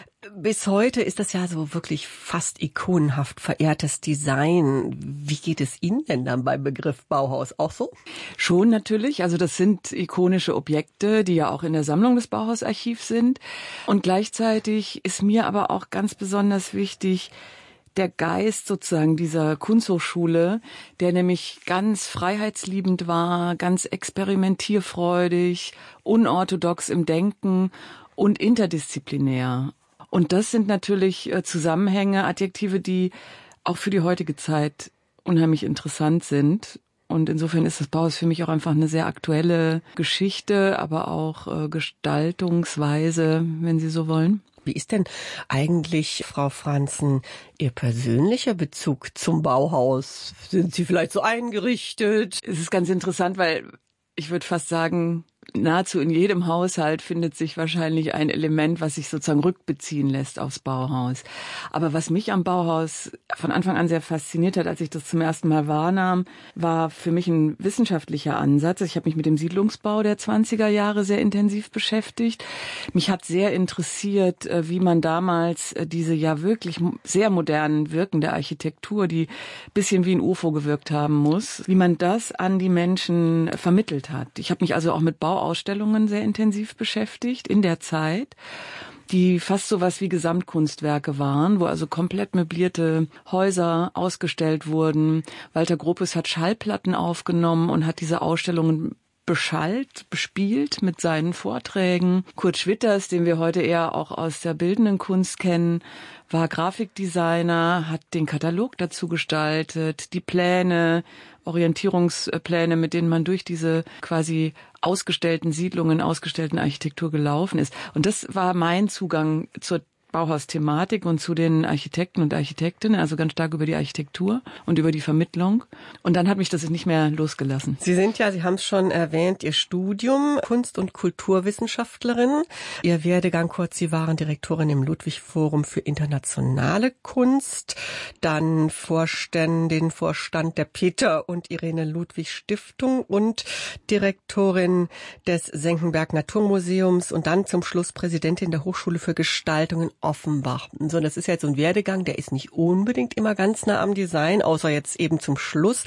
Bis heute ist das ja so wirklich fast ikonenhaft verehrtes Design. Wie geht es Ihnen denn dann beim Begriff Bauhaus auch so? Schon natürlich. Also das sind ikonische Objekte, die ja auch in der Sammlung des Bauhausarchivs sind. Und gleichzeitig ist mir aber auch ganz besonders wichtig, der Geist sozusagen dieser Kunsthochschule, der nämlich ganz freiheitsliebend war, ganz experimentierfreudig, unorthodox im Denken und interdisziplinär. Und das sind natürlich Zusammenhänge, Adjektive, die auch für die heutige Zeit unheimlich interessant sind. Und insofern ist das Bauhaus für mich auch einfach eine sehr aktuelle Geschichte, aber auch Gestaltungsweise, wenn Sie so wollen. Wie ist denn eigentlich, Frau Franzen, Ihr persönlicher Bezug zum Bauhaus? Sind Sie vielleicht so eingerichtet? Es ist ganz interessant, weil ich würde fast sagen, nahezu in jedem Haushalt findet sich wahrscheinlich ein Element, was sich sozusagen rückbeziehen lässt aufs Bauhaus. Aber was mich am Bauhaus von Anfang an sehr fasziniert hat, als ich das zum ersten Mal wahrnahm, war für mich ein wissenschaftlicher Ansatz. Ich habe mich mit dem Siedlungsbau der zwanziger Jahre sehr intensiv beschäftigt. Mich hat sehr interessiert, wie man damals diese ja wirklich sehr modernen Wirken der Architektur, die ein bisschen wie ein U F O gewirkt haben muss, wie man das an die Menschen vermittelt hat. Ich habe mich also auch mit Bau Ausstellungen sehr intensiv beschäftigt in der Zeit, die fast so was wie Gesamtkunstwerke waren, wo also komplett möblierte Häuser ausgestellt wurden. Walter Gropius hat Schallplatten aufgenommen und hat diese Ausstellungen beschallt, bespielt mit seinen Vorträgen. Kurt Schwitters, den wir heute eher auch aus der bildenden Kunst kennen, war Grafikdesigner, hat den Katalog dazu gestaltet, die Pläne, Orientierungspläne, mit denen man durch diese quasi ausgestellten Siedlungen, ausgestellten Architektur gelaufen ist. Und das war mein Zugang zur Bauhaus-Thematik und zu den Architekten und Architektinnen, also ganz stark über die Architektur und über die Vermittlung. Und dann hat mich das nicht mehr losgelassen. Sie sind ja, Sie haben es schon erwähnt, Ihr Studium Kunst- und Kulturwissenschaftlerin. Ihr Werdegang kurz, Sie waren Direktorin im Ludwig-Forum für internationale Kunst, dann Vorständin, Vorstand der Peter und Irene Ludwig Stiftung und Direktorin des Senckenberg Naturmuseums und dann zum Schluss Präsidentin der Hochschule für Gestaltung in Offenbach. So, das ist jetzt so ein Werdegang, der ist nicht unbedingt immer ganz nah am Design, außer jetzt eben zum Schluss.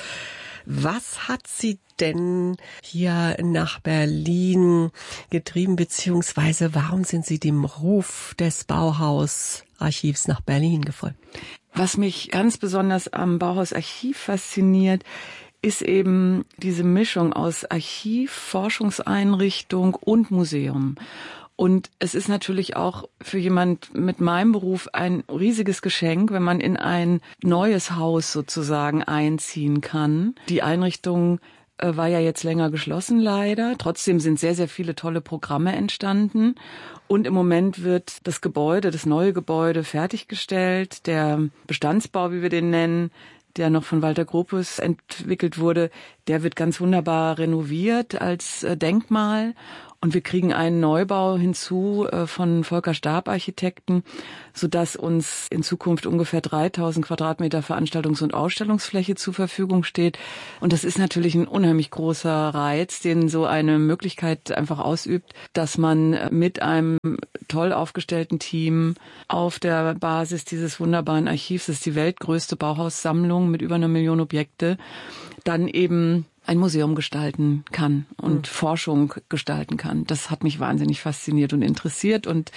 Was hat Sie denn hier nach Berlin getrieben, beziehungsweise warum sind Sie dem Ruf des Bauhausarchivs nach Berlin gefolgt? Was mich ganz besonders am Bauhausarchiv fasziniert, ist eben diese Mischung aus Archiv, Forschungseinrichtung und Museum. Und es ist natürlich auch für jemand mit meinem Beruf ein riesiges Geschenk, wenn man in ein neues Haus sozusagen einziehen kann. Die Einrichtung äh, war ja jetzt länger geschlossen leider. Trotzdem sind sehr, sehr viele tolle Programme entstanden. Und im Moment wird das Gebäude, das neue Gebäude fertiggestellt. Der Bestandsbau, wie wir den nennen, der noch von Walter Gropius entwickelt wurde, der wird ganz wunderbar renoviert als äh, Denkmal. Und wir kriegen einen Neubau hinzu äh, von Volker Staab Architekten, sodass uns in Zukunft ungefähr dreitausend Quadratmeter Veranstaltungs- und Ausstellungsfläche zur Verfügung steht. Und das ist natürlich ein unheimlich großer Reiz, den so eine Möglichkeit einfach ausübt, dass man mit einem toll aufgestellten Team auf der Basis dieses wunderbaren Archivs, das ist die weltgrößte Bauhaussammlung mit über einer Million Objekte, dann eben ein Museum gestalten kann und mhm. Forschung gestalten kann. Das hat mich wahnsinnig fasziniert und interessiert und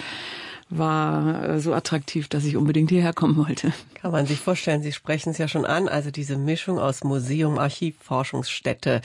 war so attraktiv, dass ich unbedingt hierher kommen wollte. Kann man sich vorstellen, Sie sprechen es ja schon an, also diese Mischung aus Museum, Archiv, Forschungsstätte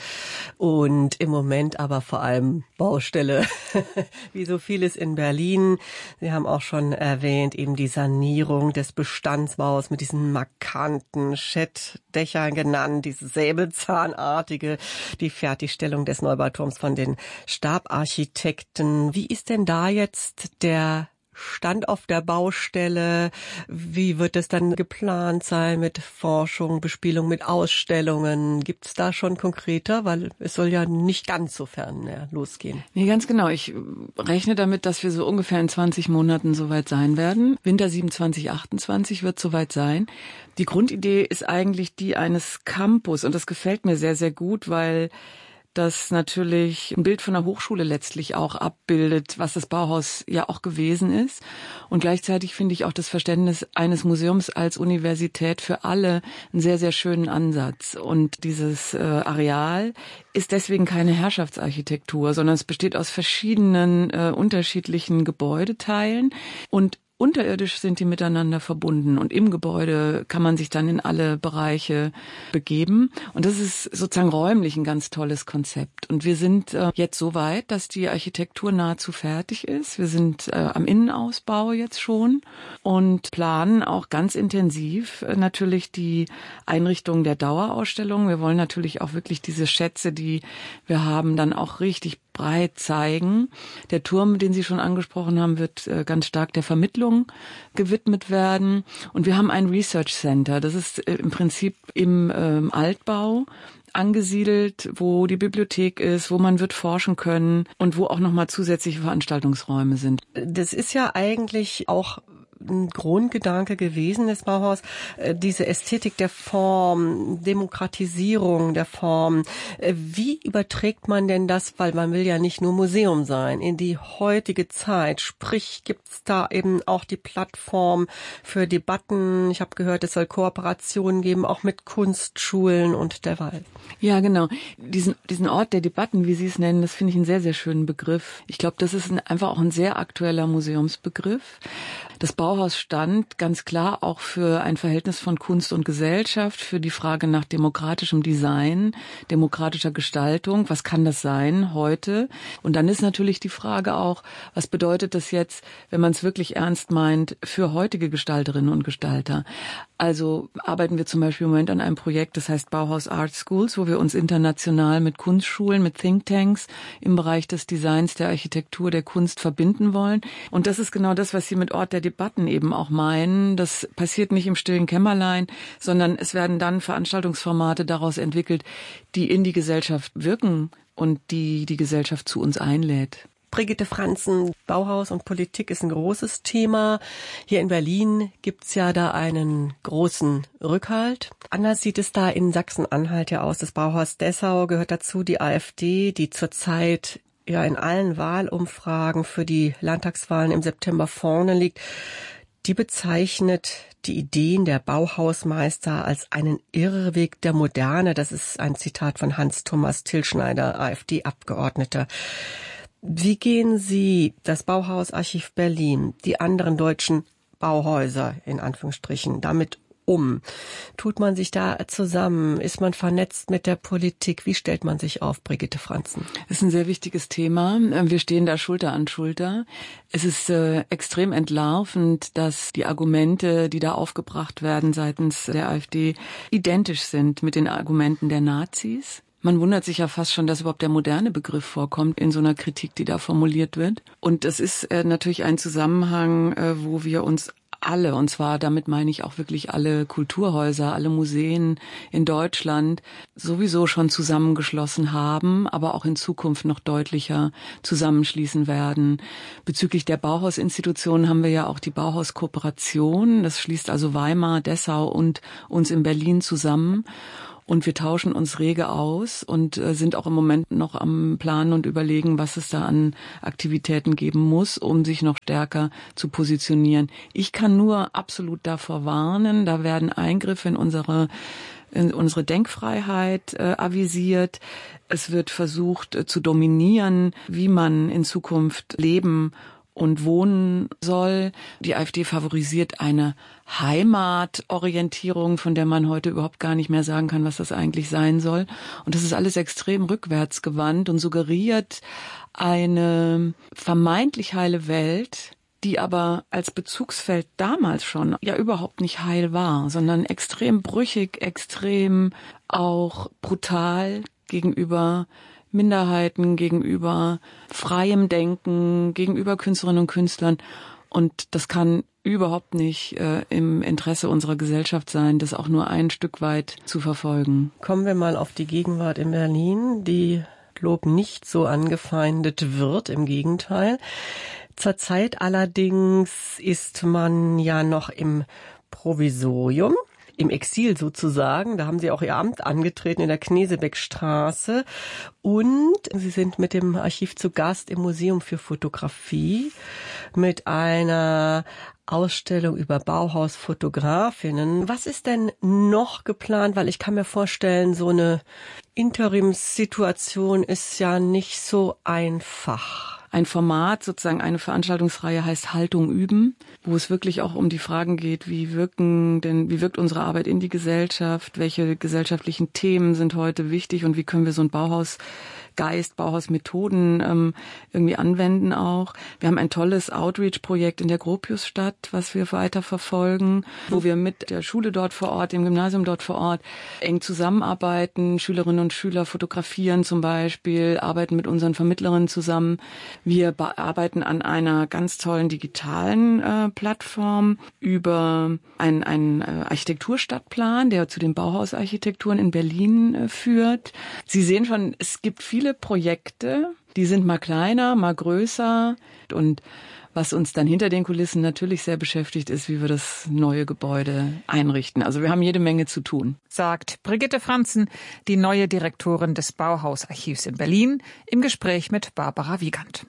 und im Moment aber vor allem Baustelle, wie so vieles in Berlin. Sie haben auch schon erwähnt, eben die Sanierung des Bestandsbaus mit diesen markanten Schettdächern genannt, dieses säbelzahnartige, die Fertigstellung des Neubauturms von den Staab-Architekten. Wie ist denn da jetzt der Stand auf der Baustelle? Wie wird es dann geplant sein mit Forschung, Bespielung mit Ausstellungen? Gibt es da schon konkreter? Weil es soll ja nicht ganz so fern mehr losgehen. Nee, ganz genau. Ich rechne damit, dass wir so ungefähr in zwanzig Monaten soweit sein werden. Winter siebenundzwanzig, achtundzwanzig wird soweit sein. Die Grundidee ist eigentlich die eines Campus und das gefällt mir sehr, sehr gut, weil das natürlich ein Bild von der Hochschule letztlich auch abbildet, was das Bauhaus ja auch gewesen ist. Und gleichzeitig finde ich auch das Verständnis eines Museums als Universität für alle einen sehr, sehr schönen Ansatz. Und dieses äh, Areal ist deswegen keine Herrschaftsarchitektur, sondern es besteht aus verschiedenen äh, unterschiedlichen Gebäudeteilen und unterirdisch sind die miteinander verbunden und im Gebäude kann man sich dann in alle Bereiche begeben. Und das ist sozusagen räumlich ein ganz tolles Konzept. Und wir sind äh, jetzt so weit, dass die Architektur nahezu fertig ist. Wir sind äh, am Innenausbau jetzt schon und planen auch ganz intensiv äh, natürlich die Einrichtung der Dauerausstellung. Wir wollen natürlich auch wirklich diese Schätze, die wir haben, dann auch richtig breit zeigen. Der Turm, den Sie schon angesprochen haben, wird äh, ganz stark der Vermittlung gewidmet werden. Und wir haben ein Research Center. Das ist äh, im Prinzip im ähm, Altbau angesiedelt, wo die Bibliothek ist, wo man wird forschen können und wo auch nochmal zusätzliche Veranstaltungsräume sind. Das ist ja eigentlich auch ein Grundgedanke gewesen des Bauhaus, diese Ästhetik der Form, Demokratisierung der Form. Wie überträgt man denn das, weil man will ja nicht nur Museum sein, in die heutige Zeit? Sprich, gibt es da eben auch die Plattform für Debatten? Ich habe gehört, es soll Kooperationen geben, auch mit Kunstschulen und derweil. Ja, genau. Diesen, diesen Ort der Debatten, wie Sie es nennen, das finde ich einen sehr, sehr schönen Begriff. Ich glaube, das ist ein, einfach auch ein sehr aktueller Museumsbegriff. Das Bauhaus stand ganz klar auch für ein Verhältnis von Kunst und Gesellschaft, für die Frage nach demokratischem Design, demokratischer Gestaltung. Was kann das sein heute? Und dann ist natürlich die Frage auch, was bedeutet das jetzt, wenn man es wirklich ernst meint, für heutige Gestalterinnen und Gestalter? Also arbeiten wir zum Beispiel im Moment an einem Projekt, das heißt Bauhaus Art Schools, wo wir uns international mit Kunstschulen, mit Thinktanks im Bereich des Designs, der Architektur, der Kunst verbinden wollen. Und das ist genau das, was Sie mit Ort der Debatten eben auch meinen. Das passiert nicht im stillen Kämmerlein, sondern es werden dann Veranstaltungsformate daraus entwickelt, die in die Gesellschaft wirken und die die Gesellschaft zu uns einlädt. Brigitte Franzen, Bauhaus und Politik ist ein großes Thema. Hier in Berlin gibt's ja da einen großen Rückhalt. Anders sieht es da in Sachsen-Anhalt ja aus. Das Bauhaus Dessau gehört dazu, die AfD, die zurzeit ja in allen Wahlumfragen für die Landtagswahlen im September vorne liegt. Die bezeichnet die Ideen der Bauhausmeister als einen Irrweg der Moderne. Das ist ein Zitat von Hans-Thomas Tillschneider, AfD-Abgeordneter. Wie gehen Sie, das Bauhaus Archiv Berlin, die anderen deutschen Bauhäuser in Anführungsstrichen, damit um? Tut man sich da zusammen? Ist man vernetzt mit der Politik? Wie stellt man sich auf, Brigitte Franzen? Das ist ein sehr wichtiges Thema. Wir stehen da Schulter an Schulter. Es ist äh, extrem entlarvend, dass die Argumente, die da aufgebracht werden seitens der AfD, identisch sind mit den Argumenten der Nazis. Man wundert sich ja fast schon, dass überhaupt der moderne Begriff vorkommt in so einer Kritik, die da formuliert wird. Und das ist äh, natürlich ein Zusammenhang, äh, wo wir uns alle, und zwar damit meine ich auch wirklich alle Kulturhäuser, alle Museen in Deutschland, sowieso schon zusammengeschlossen haben, aber auch in Zukunft noch deutlicher zusammenschließen werden. Bezüglich der Bauhausinstitutionen haben wir ja auch die Bauhauskooperation. Das schließt also Weimar, Dessau und uns in Berlin zusammen. Und wir tauschen uns rege aus und äh, sind auch im Moment noch am Planen und überlegen, was es da an Aktivitäten geben muss, um sich noch stärker zu positionieren. Ich kann nur absolut davor warnen, da werden Eingriffe in unsere in unsere Denkfreiheit äh, avisiert. Es wird versucht äh, zu dominieren, wie man in Zukunft leben und wohnen soll. Die AfD favorisiert eine Heimatorientierung, von der man heute überhaupt gar nicht mehr sagen kann, was das eigentlich sein soll. Und das ist alles extrem rückwärtsgewandt und suggeriert eine vermeintlich heile Welt, die aber als Bezugsfeld damals schon ja überhaupt nicht heil war, sondern extrem brüchig, extrem auch brutal gegenüber Minderheiten, gegenüber freiem Denken, gegenüber Künstlerinnen und Künstlern. Und das kann überhaupt nicht äh, im Interesse unserer Gesellschaft sein, das auch nur ein Stück weit zu verfolgen. Kommen wir mal auf die Gegenwart in Berlin, die Lob nicht so angefeindet wird, im Gegenteil. Zurzeit allerdings ist man ja noch im Provisorium, im Exil sozusagen. Da haben Sie auch Ihr Amt angetreten in der Knesebeckstraße. Und Sie sind mit dem Archiv zu Gast im Museum für Fotografie mit einer Ausstellung über Bauhausfotografinnen. Was ist denn noch geplant? Weil ich kann mir vorstellen, so eine Interimssituation ist ja nicht so einfach. Ein Format, sozusagen eine Veranstaltungsreihe heißt Haltung üben, wo es wirklich auch um die Fragen geht, wie wirken denn, wie wirkt unsere Arbeit in die Gesellschaft, welche gesellschaftlichen Themen sind heute wichtig und wie können wir so ein Bauhausgeist, Bauhausmethoden ähm, irgendwie anwenden auch. Wir haben ein tolles Outreach-Projekt in der Gropiusstadt, was wir weiter verfolgen, wo wir mit der Schule dort vor Ort, dem Gymnasium dort vor Ort eng zusammenarbeiten. Schülerinnen und Schüler fotografieren zum Beispiel, arbeiten mit unseren Vermittlerinnen zusammen. Wir arbeiten an einer ganz tollen digitalen äh, Plattform über einen, einen äh, Architekturstadtplan, der zu den Bauhausarchitekturen in Berlin äh, führt. Sie sehen schon, es gibt viele Projekte, die sind mal kleiner, mal größer. Und was uns dann hinter den Kulissen natürlich sehr beschäftigt, ist, wie wir das neue Gebäude einrichten. Also wir haben jede Menge zu tun. Sagt Brigitte Franzen, die neue Direktorin des Bauhausarchivs in Berlin, im Gespräch mit Barbara Wiegand.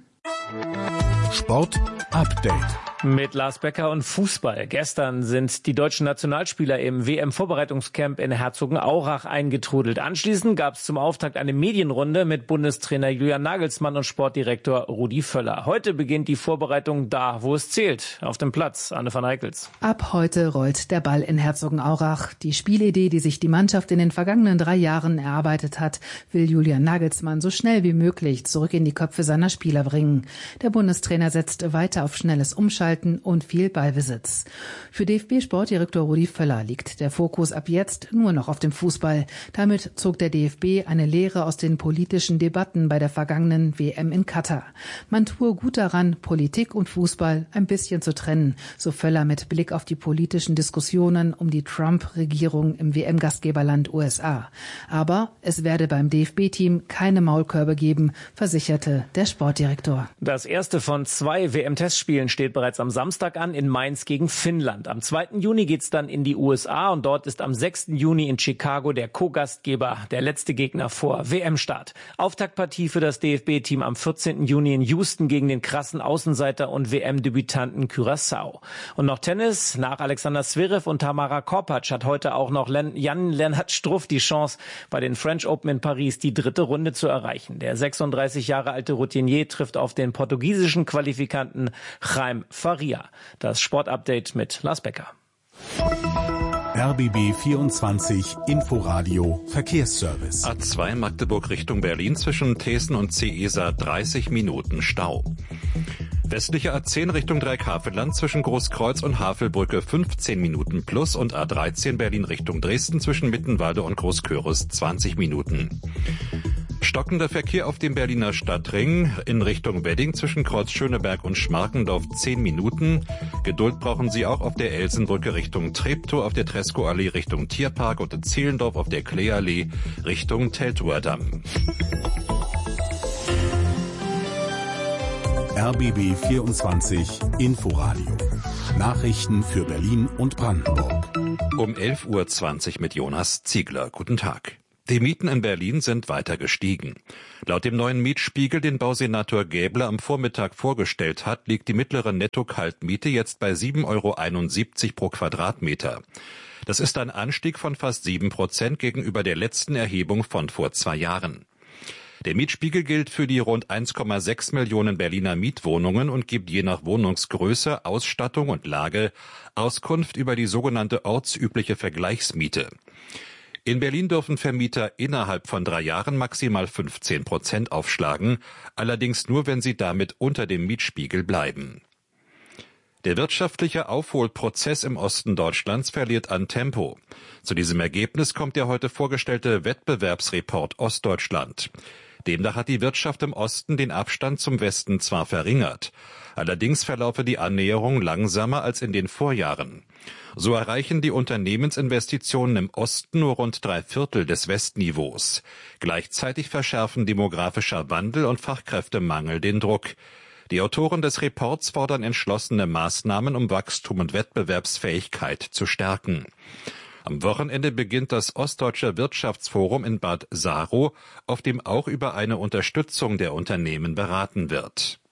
Sport Update. Mit Lars Becker und Fußball. Gestern sind die deutschen Nationalspieler im W M-Vorbereitungscamp in Herzogenaurach eingetrudelt. Anschließend gab es zum Auftakt eine Medienrunde mit Bundestrainer Julian Nagelsmann und Sportdirektor Rudi Völler. Heute beginnt die Vorbereitung da, wo es zählt, auf dem Platz. Anne van Eickels. Ab heute rollt der Ball in Herzogenaurach. Die Spielidee, die sich die Mannschaft in den vergangenen drei Jahren erarbeitet hat, will Julian Nagelsmann so schnell wie möglich zurück in die Köpfe seiner Spieler bringen. Der Bundestrainer setzt weiter auf schnelles Umschalten und viel Ballbesitz. Für D F B-Sportdirektor Rudi Völler liegt der Fokus ab jetzt nur noch auf dem Fußball. Damit zog der D F B eine Lehre aus den politischen Debatten bei der vergangenen W M in Katar. Man tue gut daran, Politik und Fußball ein bisschen zu trennen, so Völler mit Blick auf die politischen Diskussionen um die Trump-Regierung im W M-Gastgeberland U S A. Aber es werde beim D F B-Team keine Maulkörbe geben, versicherte der Sportdirektor. Das erste von zwei W M-Testspielen steht bereits am Samstag an in Mainz gegen Finnland. Am zweiten Juni geht's dann in die U S A und dort ist am sechsten Juni in Chicago der Co-Gastgeber, der letzte Gegner vor W M-Start. Auftaktpartie für das D F B-Team am vierzehnten Juni in Houston gegen den krassen Außenseiter und W M-Debütanten Curaçao. Und noch Tennis. Nach Alexander Zverev und Tamara Korpatsch hat heute auch noch Jan-Lennart Struff die Chance, bei den French Open in Paris die dritte Runde zu erreichen. Der sechsunddreißig Jahre alte Routinier trifft auf den portugiesischen Qualifikanten Jaime Faria. Das Sportupdate mit Lars Becker. R B B vierundzwanzig Inforadio Verkehrsservice. A zwei Magdeburg Richtung Berlin zwischen Thesen und Ceesa dreißig Minuten Stau. Westliche A zehn Richtung Dreieckhavelland zwischen Großkreuz und Havelbrücke fünfzehn Minuten plus und A dreizehn Berlin Richtung Dresden zwischen Mittenwalde und Großköris zwanzig Minuten. Stockender Verkehr auf dem Berliner Stadtring in Richtung Wedding zwischen Kreuz Schöneberg und Schmarkendorf zehn Minuten. Geduld brauchen Sie auch auf der Elsenbrücke Richtung Treptow, auf der Tresco-Allee Richtung Tierpark und in Zehlendorf auf der Kleeallee Richtung Teltower Damm. R B B vierundzwanzig Inforadio. Nachrichten für Berlin und Brandenburg. Um elf Uhr zwanzig mit Jonas Ziegler. Guten Tag. Die Mieten in Berlin sind weiter gestiegen. Laut dem neuen Mietspiegel, den Bausenator Gäbler am Vormittag vorgestellt hat, liegt die mittlere Netto-Kaltmiete jetzt bei sieben Euro einundsiebzig pro Quadratmeter. Das ist ein Anstieg von fast sieben Prozent gegenüber der letzten Erhebung von vor zwei Jahren. Der Mietspiegel gilt für die rund eins Komma sechs Millionen Berliner Mietwohnungen und gibt je nach Wohnungsgröße, Ausstattung und Lage Auskunft über die sogenannte ortsübliche Vergleichsmiete. In Berlin dürfen Vermieter innerhalb von drei Jahren maximal fünfzehn Prozent aufschlagen, allerdings nur, wenn sie damit unter dem Mietspiegel bleiben. Der wirtschaftliche Aufholprozess im Osten Deutschlands verliert an Tempo. Zu diesem Ergebnis kommt der heute vorgestellte Wettbewerbsreport Ostdeutschland. Demnach hat die Wirtschaft im Osten den Abstand zum Westen zwar verringert, allerdings verlaufe die Annäherung langsamer als in den Vorjahren. So erreichen die Unternehmensinvestitionen im Osten nur rund drei Viertel des Westniveaus. Gleichzeitig verschärfen demografischer Wandel und Fachkräftemangel den Druck. Die Autoren des Reports fordern entschlossene Maßnahmen, um Wachstum und Wettbewerbsfähigkeit zu stärken. Am Wochenende beginnt das Ostdeutsche Wirtschaftsforum in Bad Saro, auf dem auch über eine Unterstützung der Unternehmen beraten wird.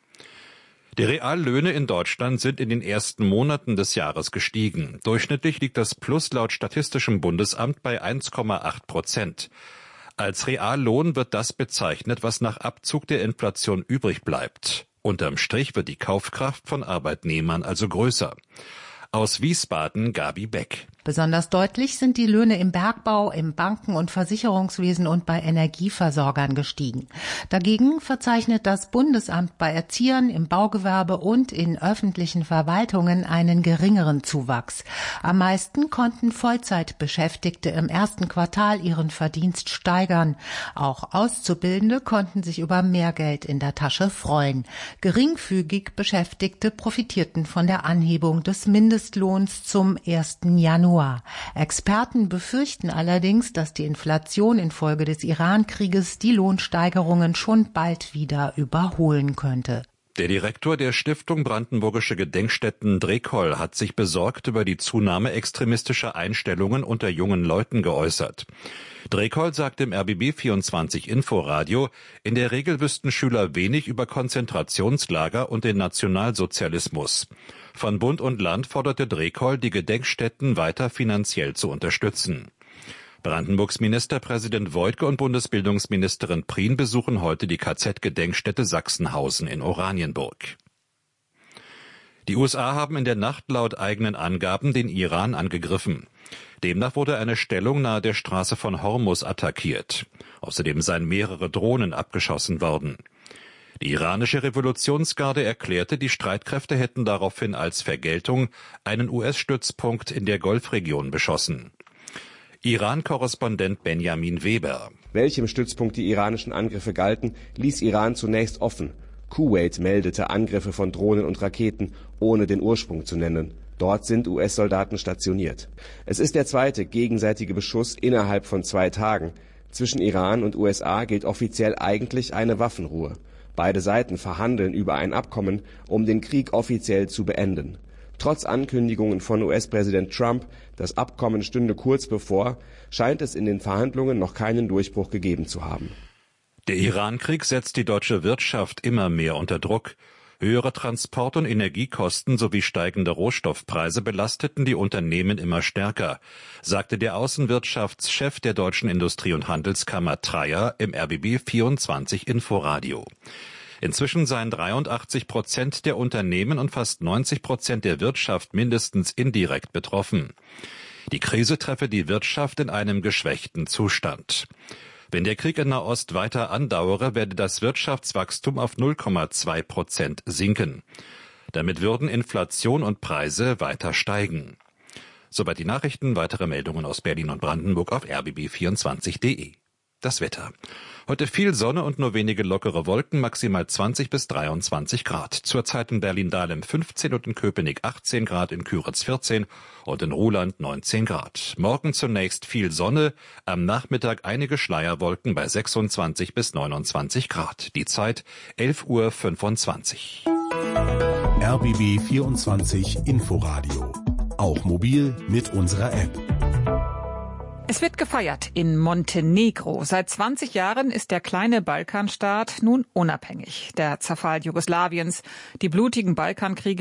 Die Reallöhne in Deutschland sind in den ersten Monaten des Jahres gestiegen. Durchschnittlich liegt das Plus laut Statistischem Bundesamt bei eins Komma acht Prozent. Als Reallohn wird das bezeichnet, was nach Abzug der Inflation übrig bleibt. Unterm Strich wird die Kaufkraft von Arbeitnehmern also größer. Aus Wiesbaden Gabi Beck. Besonders deutlich sind die Löhne im Bergbau, im Banken- und Versicherungswesen und bei Energieversorgern gestiegen. Dagegen verzeichnet das Bundesamt bei Erziehern, im Baugewerbe und in öffentlichen Verwaltungen einen geringeren Zuwachs. Am meisten konnten Vollzeitbeschäftigte im ersten Quartal ihren Verdienst steigern. Auch Auszubildende konnten sich über mehr Geld in der Tasche freuen. Geringfügig Beschäftigte profitierten von der Anhebung des Mindestlohns zum ersten Januar. Experten befürchten allerdings, dass die Inflation infolge des Iran-Krieges die Lohnsteigerungen schon bald wieder überholen könnte. Der Direktor der Stiftung Brandenburgische Gedenkstätten Drekoll hat sich besorgt über die Zunahme extremistischer Einstellungen unter jungen Leuten geäußert. Drekoll sagt im R B B vierundzwanzig Inforadio, in der Regel wüssten Schüler wenig über Konzentrationslager und den Nationalsozialismus. Von Bund und Land forderte Drekoll, die Gedenkstätten weiter finanziell zu unterstützen. Brandenburgs Ministerpräsident Woidke und Bundesbildungsministerin Prien besuchen heute die K Z-Gedenkstätte Sachsenhausen in Oranienburg. Die U S A haben in der Nacht laut eigenen Angaben den Iran angegriffen. Demnach wurde eine Stellung nahe der Straße von Hormuz attackiert. Außerdem seien mehrere Drohnen abgeschossen worden. Die iranische Revolutionsgarde erklärte, die Streitkräfte hätten daraufhin als Vergeltung einen U S-Stützpunkt in der Golfregion beschossen. Iran-Korrespondent Benjamin Weber. Welchem Stützpunkt die iranischen Angriffe galten, ließ Iran zunächst offen. Kuwait meldete Angriffe von Drohnen und Raketen, ohne den Ursprung zu nennen. Dort sind U S-Soldaten stationiert. Es ist der zweite gegenseitige Beschuss innerhalb von zwei Tagen. Zwischen Iran und U S A gilt offiziell eigentlich eine Waffenruhe. Beide Seiten verhandeln über ein Abkommen, um den Krieg offiziell zu beenden. Trotz Ankündigungen von U S-Präsident Trump, das Abkommen stünde kurz bevor, scheint es in den Verhandlungen noch keinen Durchbruch gegeben zu haben. Der Iran-Krieg setzt die deutsche Wirtschaft immer mehr unter Druck. Höhere Transport- und Energiekosten sowie steigende Rohstoffpreise belasteten die Unternehmen immer stärker, sagte der Außenwirtschaftschef der Deutschen Industrie- und Handelskammer Treyer im R B B vierundzwanzig Inforadio. Inzwischen seien dreiundachtzig Prozent der Unternehmen und fast neunzig Prozent der Wirtschaft mindestens indirekt betroffen. Die Krise treffe die Wirtschaft in einem geschwächten Zustand. Wenn der Krieg in Nahost weiter andauere, werde das Wirtschaftswachstum auf null Komma zwei Prozent sinken. Damit würden Inflation und Preise weiter steigen. Soweit die Nachrichten. Weitere Meldungen aus Berlin und Brandenburg auf r b b vierundzwanzig punkt de. Das Wetter. Heute viel Sonne und nur wenige lockere Wolken, maximal zwanzig bis dreiundzwanzig Grad. Zurzeit in Berlin-Dahlem fünfzehn und in Köpenick achtzehn Grad, in Küritz vierzehn und in Ruhland neunzehn Grad. Morgen zunächst viel Sonne, am Nachmittag einige Schleierwolken bei sechsundzwanzig bis neunundzwanzig Grad. Die Zeit elf Uhr fünfundzwanzig. R B B vierundzwanzig Inforadio. Auch mobil mit unserer App. Es wird gefeiert in Montenegro. Seit zwanzig Jahren ist der kleine Balkanstaat nun unabhängig. Der Zerfall Jugoslawiens, die blutigen Balkankriege